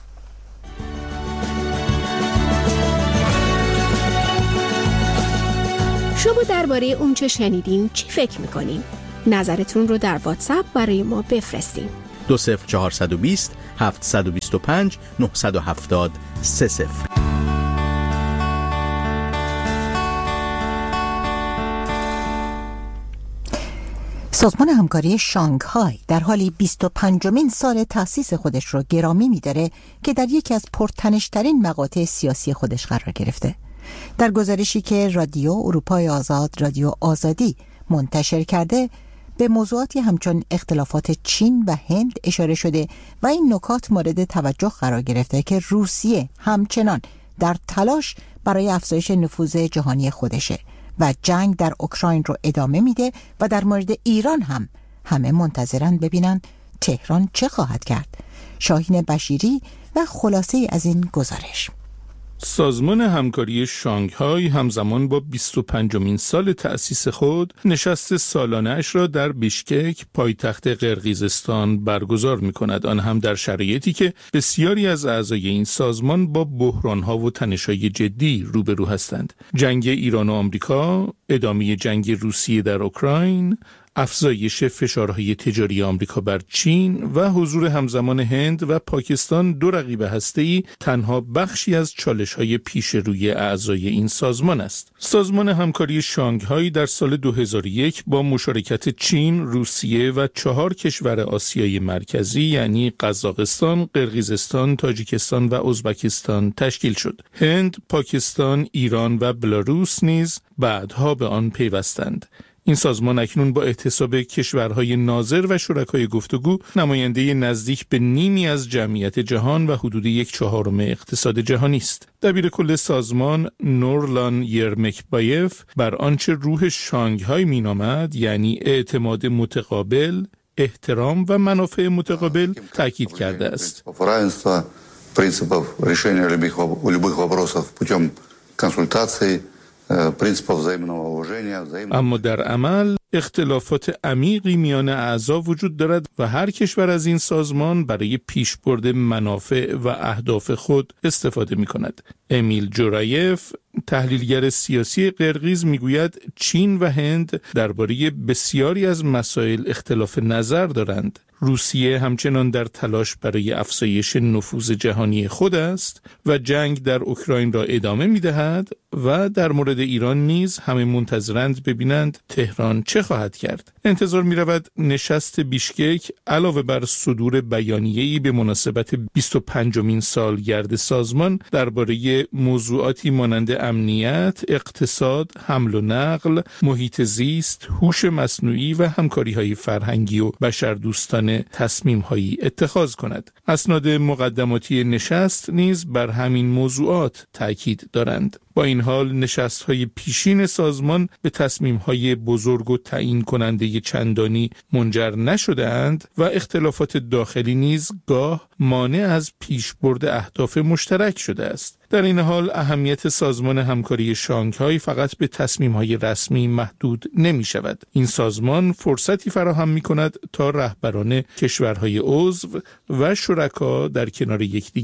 J: شما درباره اون چه شنیدین چی فکر میکنین؟ نظرتون رو در واتساپ برای ما بفرستین.
K: دو صفر چهارصد و بیست هفتصد و بیست و پنج نهصد و هفتاد سه صفر.
D: سازمان همکاری شانگهای در حالی بیست و پنجمین سال تأسیس خودش رو گرامی می‌داره که در یکی از پرتنش‌ترین مقاطع سیاسی خودش قرار گرفته. در گزارشی که رادیو اروپای آزاد، رادیو آزادی منتشر کرده، به موضوعاتی همچون اختلافات چین و هند اشاره شده و این نکات مورد توجه قرار گرفته که روسیه همچنان در تلاش برای افزایش نفوذ جهانی خودشه و جنگ در اوکراین رو ادامه میده و در مورد ایران هم همه منتظرن ببینن تهران چه خواهد کرد. شاهین بشیری و خلاصه از این گزارش.
L: سازمان همکاری شانگهای همزمان با بیست و پنجمین سال تأسیس خود نشست سالانه‌اش را در بیشکک پایتخت قرقیزستان برگزار می‌کند، آن هم در شرایطی که بسیاری از اعضای این سازمان با بحران‌ها و تنش‌های جدی روبرو هستند. جنگ ایران و آمریکا، ادامه جنگ روسیه در اوکراین، افزایش فشارهای تجاری آمریکا بر چین و حضور همزمان هند و پاکستان، دو رقیب هسته‌ای، تنها بخشی از چالش‌های پیش روی اعضای این سازمان است. سازمان همکاری شانگهای در سال دو هزار و یک با مشارکت چین، روسیه و چهار کشور آسیای مرکزی یعنی قزاقستان، قرقیزستان، تاجیکستان و ازبکستان تشکیل شد. هند، پاکستان، ایران و بلاروس نیز بعدها به آن پیوستند. این سازمان اکنون با احتساب کشورهای ناظر و شرکای گفتگو نماینده نزدیک به نیمی از جمعیت جهان و حدود یک چهارم اقتصاد جهانی است. دبیر کل سازمان نورلان یرمکبایف بر آنچه روح شانگهای مینامد، یعنی اعتماد متقابل، احترام و منافع متقابل، تاکید کرده است. اما در عمل اختلافات عمیقی میان اعضا وجود دارد و هر کشور از این سازمان برای پیشبرد منافع و اهداف خود استفاده می کند. امیل جورایف، تحلیلگر سیاسی قرقیز، میگوید چین و هند درباره بسیاری از مسائل اختلاف نظر دارند. روسیه همچنان در تلاش برای افزایش نفوذ جهانی خود است و جنگ در اوکراین را ادامه می‌دهد و در مورد ایران نیز همه منتظرند ببینند تهران چه خواهد کرد. انتظار می‌رود نشست بیشکک علاوه بر صدور بیانیه‌ای به مناسبت بیست و پنجمین سالگرد سازمان درباره موضوعاتی مانند امنیت، اقتصاد، حمل و نقل، محیط زیست، هوش مصنوعی و همکاری‌های فرهنگی و بشردوستانه تصمیم‌هایی اتخاذ کند. اسناد مقدماتی نشست نیز بر همین موضوعات تاکید دارند. با این حال نشست‌های پیشین سازمان به تصمیم‌های بزرگ و تعیین کننده چندانی منجر نشده‌اند و اختلافات داخلی نیز گاه مانع از پیشبرد اهداف مشترک شده است. در این حال اهمیت سازمان همکاری شانگهای فقط به تصمیم‌های رسمی محدود نمی‌شود. این سازمان فرصتی فراهم می‌کند تا رهبران کشورهای عضو و شرکا در کنار یکدیگر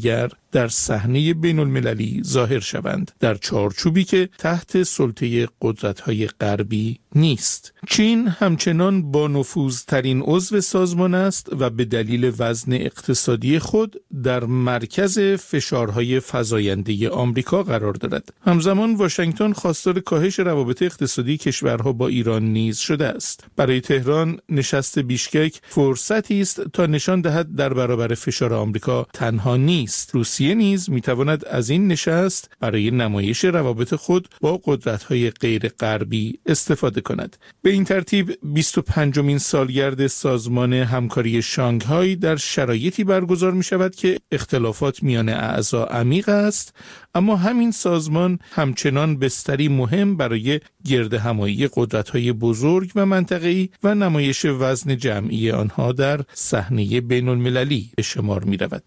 L: در صحنه بین المللی ظاهر شوند، در چارچوبی که تحت سلطه قدرت‌های غربی نیست. چین همچنان با نفوذترین عضو سازمان است و به دلیل وزن اقتصادی خود در مرکز فشارهای فزاینده آمریکا قرار دارد. همزمان واشنگتن خواستار کاهش روابط اقتصادی کشورها با ایران نیز شده است. برای تهران نشست بیشکک فرصتی است تا نشان دهد در برابر فشار آمریکا تنها نیست. روسیه نیز میتواند از این نشست برای نمایش روابط خود با قدرت‌های غیر غربی استفاده کند. به این ترتیب بیست و پنجمین سالگرد سازمان همکاری شانگهای در شرایطی برگزار می شود که اختلافات میان اعضا عمیق است، اما همین سازمان همچنان بستری مهم برای گرد همایی قدرت‌های بزرگ و منطقه‌ای و نمایش وزن جمعی آنها در صحنه بین المللی به شمار می رود.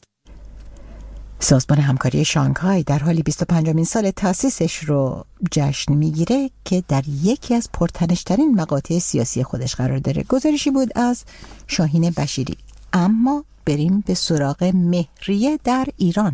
D: سازمان همکاری شانگهای در حال بیست و پنجمین سال تأسیسش رو جشن میگیره که در یکی از پرتنش‌ترین مقاطع سیاسی خودش قرار داره. گزارشی بود از شاهین بشیری. اما بریم به سراغ مهریه در ایران.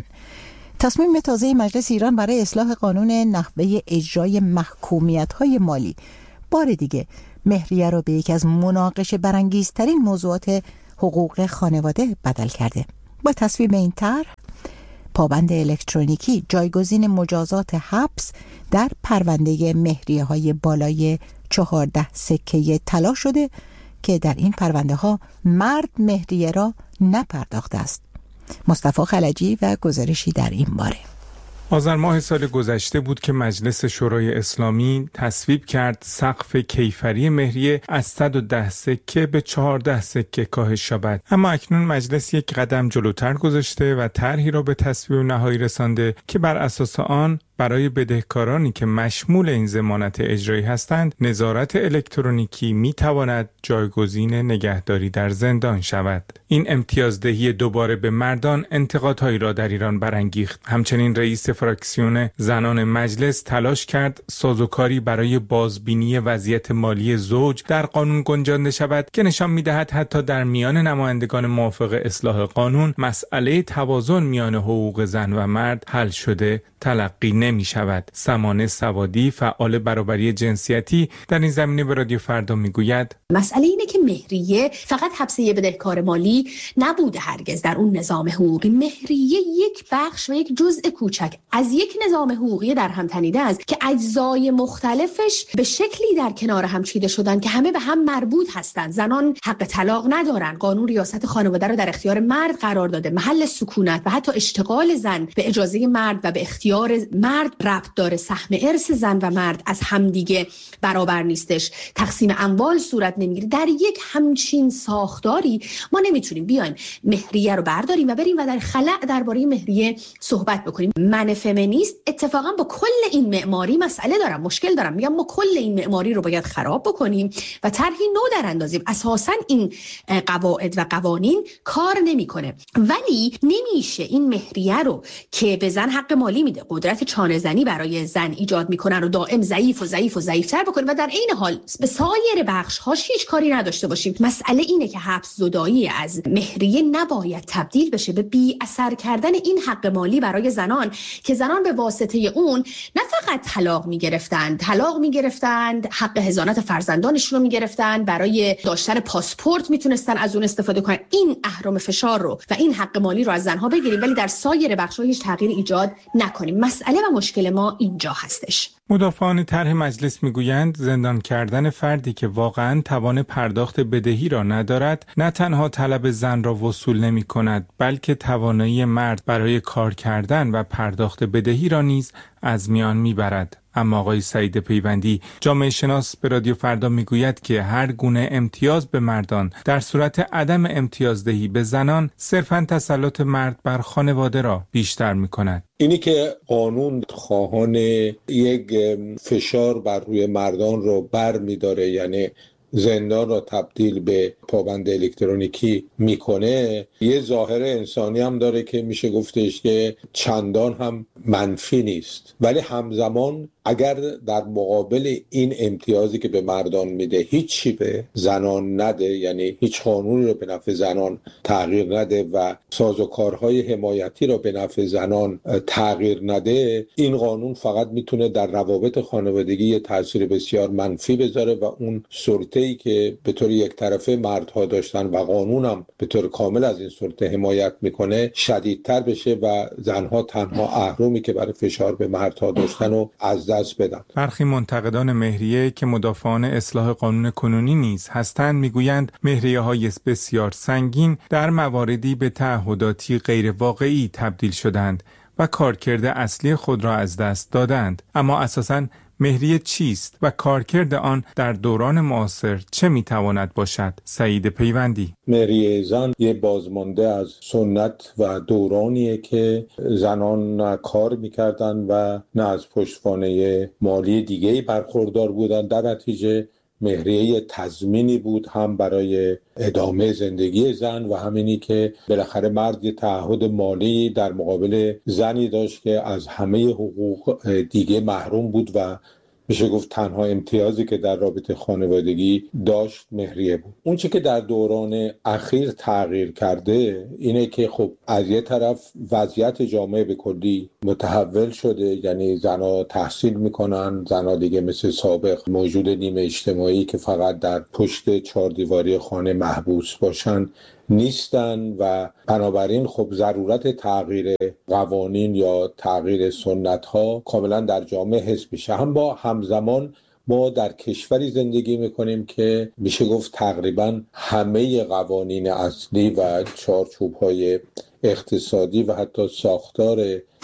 D: تصمیم تازه مجلس ایران برای اصلاح قانون نحوه اجرای محکومیت‌های مالی بار دیگه مهریه رو به یکی از مناقشه برانگیزترین موضوعات حقوق خانواده بدل کرده. با تصویب این طرح پابند الکترونیکی جایگزین مجازات حبس در پرونده مهریه های بالای چهارده سکه طلا شده که در این پرونده ها مرد مهریه را نپرداخته است. مصطفی خلجی و گزارشی در این باره.
M: آذر ماه سال گذشته بود که مجلس شورای اسلامی تصویب کرد سقف کیفری مهریه از صد و ده سکه به چهارده سکه کاهش یابد. اما اکنون مجلس یک قدم جلوتر گذاشته و طرحی را به تصویب نهایی رسانده که بر اساس آن برای بدهکارانی که مشمول این ضمانت اجرایی هستند، نظارت الکترونیکی می تواند جایگزین نگهداری در زندان شود. این امتیازدهی دوباره به مردان انتقادهایی را در ایران برانگیخت. همچنین رئیس فراکسیون زنان مجلس تلاش کرد سازوکاری برای بازبینی وضعیت مالی زوج در قانون گنجانده شود که نشان می‌دهد حتی در میان نمایندگان موافق اصلاح قانون مسئله توازن میان حقوق زن و مرد حل شده تلقی نمی شود. سمانه سوادی فعال برابری جنسیتی در این زمینه به رادیو فردا می گوید
N: مسئله اینه که مهریه فقط حبس یه بدهکار مالی نبوده هرگز در اون نظام حقوقی. مهریه یک بخش و یک جزء کوچک از یک نظام حقوقی در هم تنیده است که اجزای مختلفش به شکلی در کنار هم چیده شدن که همه به هم مربوط هستند. زنان حق طلاق ندارن، قانون ریاست خانواده رو در اختیار مرد قرار داده، محل سکونت و حتی اشتغال زن به اجازه مرد و به اختیار مرد ربط داره، سهم ارث زن و مرد از همدیگه برابر نیستش، تقسیم اموال صورت نمیگیره. در یک همچین ساختاری ما نمیتونیم بیایم مهریه رو برداریم و بریم و در خلأ درباره مهریه صحبت بکنیم. من فمینیست اتفاقا با کل این معماری مسئله دارم، مشکل دارم. میگم ما کل این معماری رو باید خراب بکنیم و طرحی نو در اندازیم. اساسا این قواعد و قوانین کار نمیکنه، ولی نمیشه این مهریه رو که به زن حق مالی میده، قدرت چانه زنی برای زن ایجاد میکنن و دائم ضعیف و ضعیف و ضعیفتر بکنیم و در عین حال به سایر بخش هاش هیچ کاری نداشته باشیم. مسئله اینه که حبس زدایی از مهریه نباید تبدیل بشه به بی اثر کردن این حق مالی برای زنان که زنان به واسطه اون نه فقط طلاق میگرفتند، طلاق میگرفتند، حق حضانت فرزندانشون رو میگرفتند، برای داشتن پاسپورت میتونستن از اون استفاده کنن. این اهرم فشار رو و این حق مالی رو از زنها بگیریم ولی در سایر بخش‌ها هیچ تغییر ایجاد نکنیم. مسئله و مشکل ما اینجا هستش.
M: مدافعان طرح مجلس میگویند زندان کردن فردی که واقعاً توان پرداخت بدهی را ندارد نه تنها طلب زن را وصول نمی کند بلکه توانایی مرد برای کار کردن و پرداخت بدهی را نیز از میان میبرد. اما آقای سعید پیوندی جامعه شناس به رادیو فردا میگوید که هر گونه امتیاز به مردان در صورت عدم امتیازدهی به زنان صرفاً تسلط مرد بر خانواده را بیشتر میکند.
O: اینی که قانون خواهان یک فشار بر روی مردان رو بر می‌داره، یعنی زندان را تبدیل به پابند الکترونیکی میکنه، یه ظاهر انسانی هم داره که میشه گفتش که چندان هم منفی نیست، ولی همزمان اگر در مقابل این امتیازی که به مردان میده هیچی به زنان نده، یعنی هیچ قانونی رو به نفع زنان تغییر نده و سازوکارهای حمایتی رو به نفع زنان تغییر نده، این قانون فقط میتونه در روابط خانوادگی تاثیر بسیار منفی بذاره و اون سلطه‌ای که به طور یک طرفه مردها داشتن و قانون هم به طور کامل از این سلطه حمایت میکنه شدیدتر بشه و زنها تنها اهرمی که برای فشار به مردها داشتن و از دست بدن.
M: برخی منتقدان مهریه که مدافعان اصلاح قانون کنونی نیز هستند میگویند مهریه‌های بسیار سنگین در مواردی به تعهداتی غیر واقعی تبدیل شدند و کارکرد اصلی خود را از دست دادند. اما اساساً مهریه چیست و کارکرد آن در دوران معاصر چه میتواند باشد؟ سعید پیوندی:
O: مهریه زن یه بازمانده از سنت و دورانیه که زنان نه کار میکردن و نه از پشتوانه مالی دیگه‌ای برخوردار بودن. در نتیجه مهریه تضمینی بود هم برای ادامه زندگی زن و همینی که بالاخره مرد یه تعهد مالی در مقابل زنی داشت که از همه حقوق دیگه محروم بود و میشه گفت تنها امتیازی که در رابطه خانوادگی داشت مهریه بود. اون چی که در دوران اخیر تغییر کرده اینه که خب از یه طرف وضعیت جامعه به کلی متحول شده، یعنی زنها تحصیل میکنن، زنها دیگه مثل سابق موجود نیمه اجتماعی که فقط در پشت چهار دیواری خانه محبوس باشن نیستن و بنابراین خب ضرورت تغییر قوانین یا تغییر سنت ها کاملا در جامعه حس میشه. هم با همزمان ما در کشوری زندگی میکنیم که میشه گفت تقریبا همه قوانین اصلی و چارچوب های اقتصادی و حتی ساختار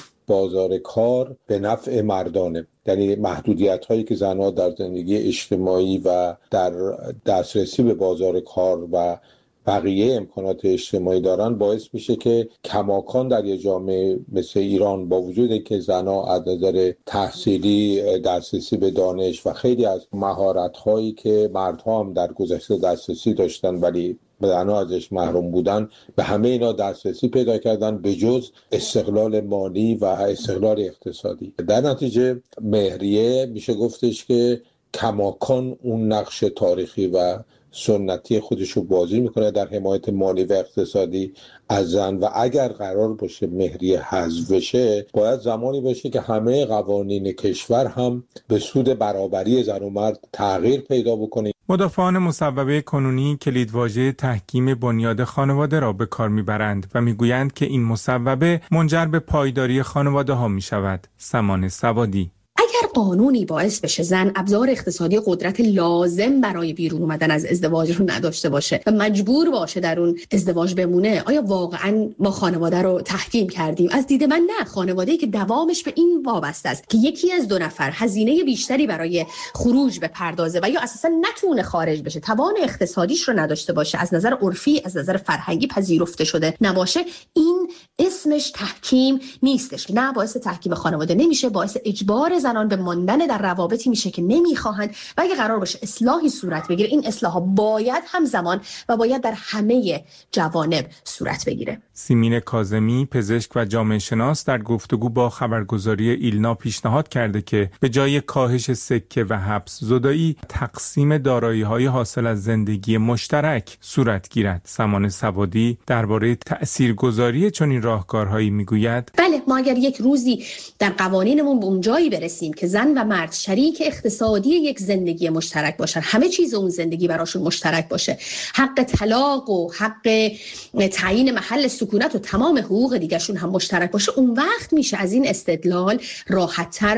O: بازار کار به نفع مردانه، یعنی محدودیت هایی که زنها در زندگی اجتماعی و در دسترسی به بازار کار و بقیه امکانات اجتماعی دارن باعث میشه که کماکان در یه جامعه مثل ایران با وجود که زنها از نظر تحصیلی دسترسی به دانش و خیلی از مهارت هایی که مردها هم در گذشته دسترسی داشتن ولی زنها ازش محروم بودن، به همه اینا دسترسی پیدا کردن به جز استقلال مالی و استقلال اقتصادی. در نتیجه مهریه میشه گفتش که کماکان اون نقش تاریخی و سنتی خودشو بازی میکنه در حمایت مالی و اقتصادی از زن و اگر قرار باشه مهریه حذف بشه باید زمانی باشه که همه قوانین کشور هم به سود برابری زن و مرد تغییر پیدا بکنه.
M: مدافعان مصوبه کنونی کلیدواژه تحکیم بنیاد خانواده را به کار میبرند و میگویند که این مصوبه منجر به پایداری خانواده ها میشود. سمان سوادی:
N: اگر قانونی باعث بشه زن ابزار اقتصادی قدرت لازم برای بیرون اومدن از ازدواج رو نداشته باشه و مجبور باشه در اون ازدواج بمونه، آیا واقعا ما خانواده رو تحکیم کردیم؟ از دید من نه. خانواده‌ای که دوامش به این وابسته است که یکی از دو نفر هزینه بیشتری برای خروج بپردازه و یا اساسا نتونه خارج بشه، توان اقتصادیش رو نداشته باشه، از نظر عرفی از نظر فرهنگی پذیرفته شده نباشه، این اسمش تحکیم نیستش. نه، باعث تحکیم خانواده نمیشه، باعث اجبار زنان به ماندن در روابطی میشه که نمیخواهند و اگه قرار باشه اصلاحی صورت بگیره این اصلاح‌ها باید همزمان و باید در همه جوانب صورت بگیره.
M: سیمین کاظمی، پزشک و جامعه شناس، در گفتگو با خبرگزاری ایلنا پیشنهاد کرده که به جای کاهش سکه و حبس زدایی تقسیم دارایی‌های حاصل از زندگی مشترک صورت گیرد. سمان سوادی درباره تأثیرگذاری چنین راهکارهایی میگوید:
N: بله، ما اگر یک روزی در قوانینمون به اون جایی برسیم که زن و مرد شریک اقتصادی یک زندگی مشترک باشن، همه چیز اون زندگی براشون مشترک باشه، حق طلاق و حق تعیین محل سکونت و تمام حقوق دیگرشون هم مشترک باشه، اون وقت میشه از این استدلال راحت‌تر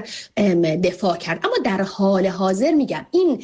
N: دفاع کرد. اما در حال حاضر میگم این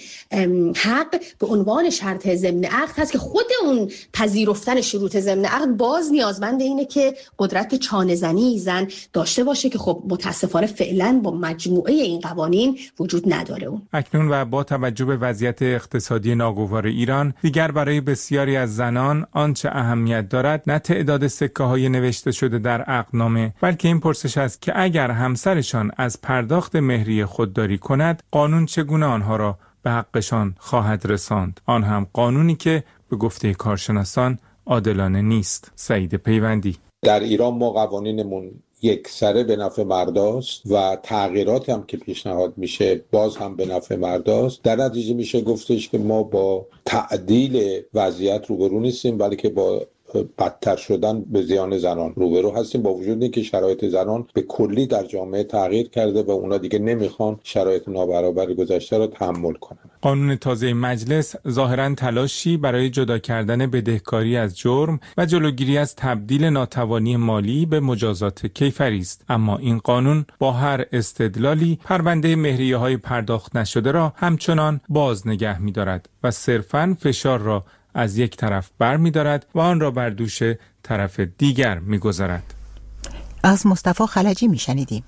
N: حق به عنوان شرط ضمن عقد هست که خود اون پذیرفتن شروط ضمن عقد باز نیازمند اینه که قدرت چانه زنی زن داشته باشه که خب متاسفانه فعلا با مجموعه این قوانین وجود نداره. اون
M: اکنون و با توجه به وضعیت اقتصادی ناگوار ایران دیگر برای بسیاری از زنان آنچه اهمیت دارد نه تعداد سکه های نوشته شده در عقدنامه، بلکه این پرسش است که اگر همسرشان از پرداخت مهریه خودداری کند قانون چگونه آنها را به حقشان خواهد رساند، آن هم قانونی که به گفته کارشناسان عادلانه نیست. سعید پیوندی:
O: در ایران ما قوانینمون یکسره به نفع مرداست و تغییرات هم که پیشنهاد میشه باز هم به نفع مرداست. در نتیجه میشه گفتش که ما با تعدیل وضعیت روبرو نیستیم، بلکه با بدتر شدن به زیان زنان روبرو هستیم، با وجود اینکه شرایط زنان به کلی در جامعه تغییر کرده و اونا دیگه نمیخوان شرایط نابرابر گذشته رو تحمل کنن.
M: قانون تازه مجلس ظاهراً تلاشی برای جدا کردن بدهکاری از جرم و جلوگیری از تبدیل ناتوانی مالی به مجازات کیفری است، اما این قانون با هر استدلالی پرونده مهریه‌های پرداخت نشده را همچنان باز نگه می‌دارد و صرفاً فشار را از یک طرف بر می دارد و آن را بر دوش طرف دیگر می گذارد.
D: از مصطفی خلجی می شنیدیم.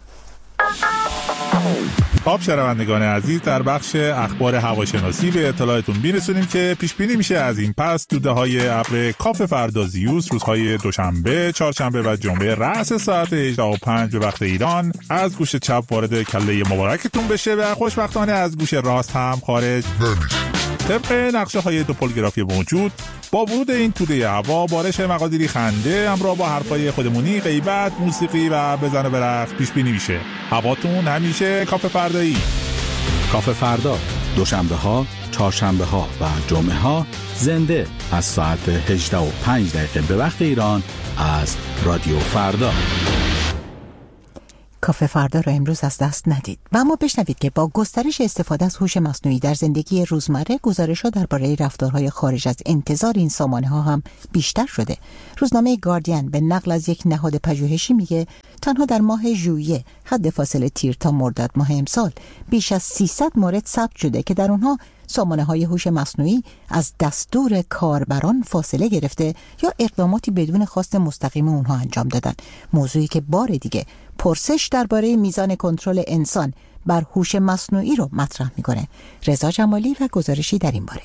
P: خب شنوندگان عزیز، در بخش اخبار هواشناسی به اطلاعتون میرسونیم که پیش بینی میشه از این پس توده‌های ابر کاف فردا زیوس روزهای دوشنبه، چهارشنبه و جمعه رأس ساعت هجده و پنج به وقت ایران از گوش چپ وارد کله مبارکتون بشه و خوشبختانه از گوش راست هم خارج نمیشه. طبق نقشه های دوپولگرافی موجود، با ورود این توده هوا بارش مقادیری خنده همراه با حرفای خودمونی، غیبت، موسیقی و بزن و برقص پیش بینی میشه. هواتون همیشه کاف فردایی.
K: کاف فردا دوشنبه ها، چهارشنبه ها و جمعه ها زنده از ساعت هجده و پنج دقیقه به وقت ایران از رادیو فردا.
D: کاف فردا را امروز از دست ندید و اما بشنوید که با گسترش استفاده از هوش مصنوعی در زندگی روزمره، گزارش‌ها درباره رفتارهای خارج از انتظار این سامانه‌ها هم بیشتر شده. روزنامه گاردین به نقل از یک نهاد پژوهشی میگه تنها در ماه ژوئیه، حد فاصله تیر تا مرداد ماه امسال، بیش از سیصد مورد ثبت شده که در اونها سامانه‌های هوش مصنوعی از دستور کاربران فاصله گرفته یا اقداماتی بدون خواست مستقیم اونها انجام دادن. موضوعی که بار دیگه پرسش درباره میزان کنترل انسان بر هوش مصنوعی رو مطرح میکنه. رضا جمالی و گزارشی در این باره.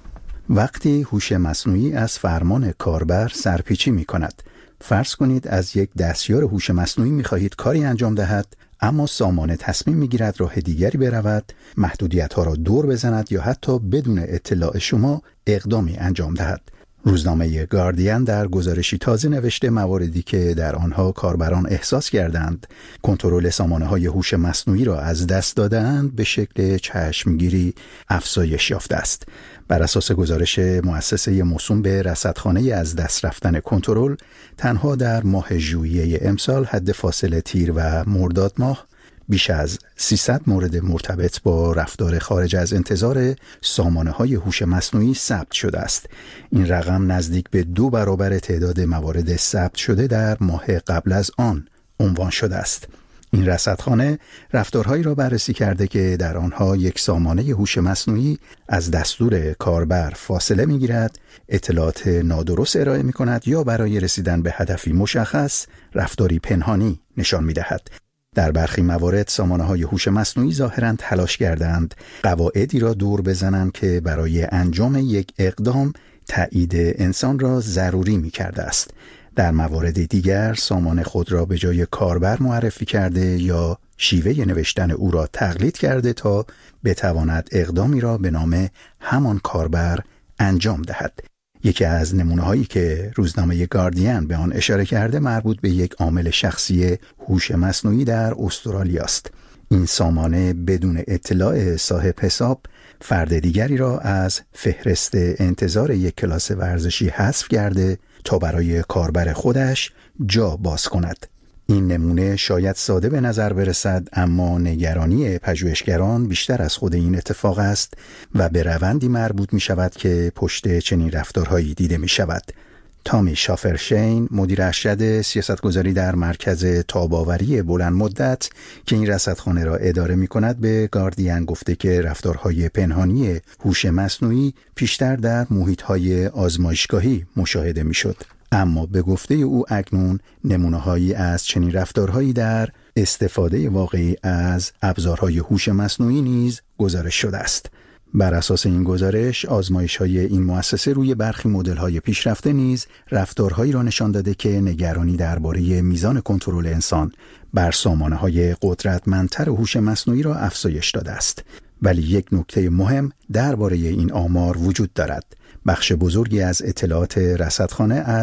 G: وقتی هوش مصنوعی از فرمان کاربر سرپیچی میکند، فرض کنید از یک دستیار هوش مصنوعی میخواهید کاری انجام دهد، اما سامانه تصمیم میگیرد راه دیگری برود، محدودیت‌ها را دور بزند یا حتی بدون اطلاع شما اقدامی انجام دهد. روزنامه گاردین در گزارشی تازه نوشته مواردی که در آنها کاربران احساس کردند کنترل سامانه‌های هوش مصنوعی را از دست داده‌اند به شکل چشمگیری افزایش یافته است. بر اساس گزارش مؤسسه موسوم به رصدخانه از دست رفتن کنترل، تنها در ماه ژوئیه امسال حد فاصله تیر و مرداد ماه بیش از سیصد مورد مرتبط با رفتار خارج از انتظار سامانه‌های هوش مصنوعی ثبت شده است. این رقم نزدیک به دو برابر تعداد موارد ثبت شده در ماه قبل از آن عنوان شده است. این رصدخانه رفتارهایی را بررسی کرده که در آنها یک سامانه هوش مصنوعی از دستور کاربر فاصله می‌گیرد، اطلاعات نادرست ارائه می‌کند یا برای رسیدن به هدفی مشخص رفتاری پنهانی نشان می‌دهد. در برخی موارد سامانه‌های هوش مصنوعی ظاهراً تلاش کردند قواعدی را دور بزنند که برای انجام یک اقدام تایید انسان را ضروری می‌کرده است. در موارد دیگر سامان خود را به جای کاربر معرفی کرده یا شیوه نوشتن او را تقلید کرده تا بتواند اقدامی را به نام همان کاربر انجام دهد. یکی از نمونه‌هایی که روزنامه گاردین به آن اشاره کرده مربوط به یک عامل شخصی هوش مصنوعی در استرالیا است. این سامانه بدون اطلاع صاحب حساب فرد دیگری را از فهرست انتظار یک کلاس ورزشی حذف کرده تا برای کاربر خودش جا باز کند. این نمونه شاید ساده به نظر برسد، اما نگرانی پژوهشگران بیشتر از خود این اتفاق است و به روندی مربوط می شود که پشت چنین رفتارهایی دیده می شود. تامی شافرشین، مدیر ارشد سیاستگذاری در مرکز تاب‌آوری بلند مدت که این رصدخانه را اداره می کند، به گاردین گفته که رفتارهای پنهانی هوش مصنوعی پیشتر در محیط‌های آزمایشگاهی مشاهده می شد. اما به گفته او اکنون نمونه‌هایی از چنین رفتارهایی در استفاده واقعی از ابزارهای هوش مصنوعی نیز گزارش شده است. بر اساس این گزارش، آزمایش‌های این مؤسسه روی برخی مدل‌های پیشرفته نیز رفتارهایی را نشان داده که نگرانی درباره میزان کنترل انسان بر سامانه‌های قدرتمندتر هوش مصنوعی را افزایش داده است. ولی یک نکته مهم درباره این آمار وجود دارد. بخش بزرگی از اطلاعات رصدخانه از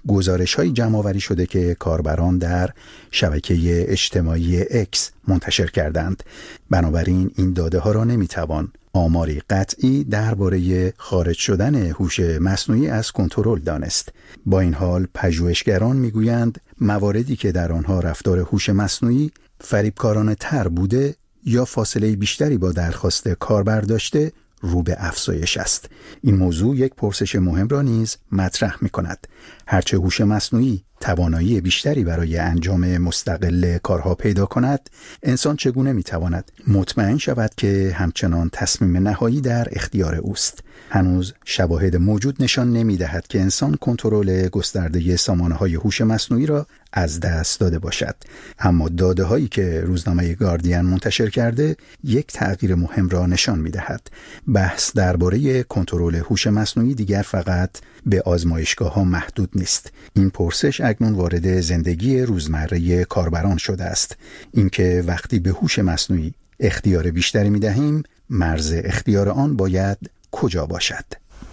G: گزارش‌های جمع‌آوری شده که کاربران در شبکه اجتماعی اکس منتشر کردند. بنابراین این داده‌ها را نمی‌توان آماری قطعی درباره خارج شدن هوش مصنوعی از کنترل دانست. با این حال پژوهشگران می‌گویند مواردی که در آنها رفتار هوش مصنوعی فریبکارانه تر بوده یا فاصله بیشتری با درخواست کاربر داشته رو به افزایش است. این موضوع یک پرسش مهم را نیز مطرح می کند. هرچه هوش مصنوعی توانایی بیشتری برای انجام مستقل کارها پیدا کند، انسان چگونه می تواند مطمئن شود که همچنان تصمیم نهایی در اختیار اوست؟ هنوز شواهد موجود نشان نمی دهد که انسان کنترل گسترده سامانه‌های هوش مصنوعی را از دست داده باشد. اما داده هایی که روزنامه گاردین منتشر کرده یک تغییر مهم را نشان می دهد. بحث درباره کنترل هوش مصنوعی دیگر فقط به آزمایشگاه ها محدود نیست. این پرسش اکنون وارد زندگی روزمره کاربران شده است. اینکه وقتی به هوش مصنوعی اختیار بیشتری می دهیم، مرز اختیار آن باید کجا باشد؟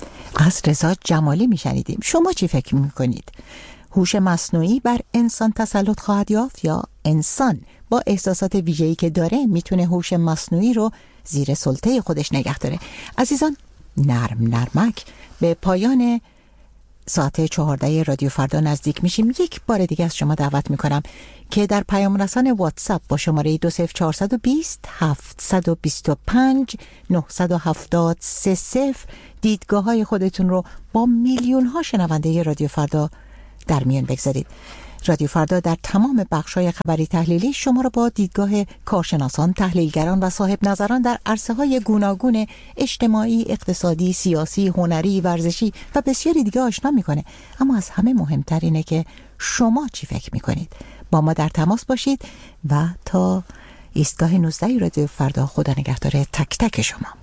D: از رضا جمالی می شنیدیم. شما چی فکر می کنید؟ هوش مصنوعی بر انسان تسلط خواهد یافت یا انسان با احساسات ویژه‌ای که داره میتونه هوش مصنوعی رو زیر سلطه خودش نگه داره؟ عزیزان، نرم نرمک به پایان ساعت چهارده رادیو فردا نزدیک میشیم. یک بار دیگه از شما دعوت میکنم که در پیام رسان واتساپ با شماره دو صفر چهار دو صفر هفت دو پنج نه هفت سه صفر دیدگاه های خودتون رو با میلیون ها شنونده رادیو فردا در میان بگذارید. رادیو فردا در تمام بخش‌های خبری تحلیلی شما را با دیدگاه کارشناسان، تحلیلگران و صاحب نظران در عرصه‌های گوناگون اجتماعی، اقتصادی، سیاسی، هنری، ورزشی و بسیاری دیگه آشنا می‌کنه. اما از همه مهمتر اینه که شما چی فکر می‌کنید؟ با ما در تماس باشید و تا ایستگاه نوزده رادیو فردا، خدا نگهدار تک تک شما.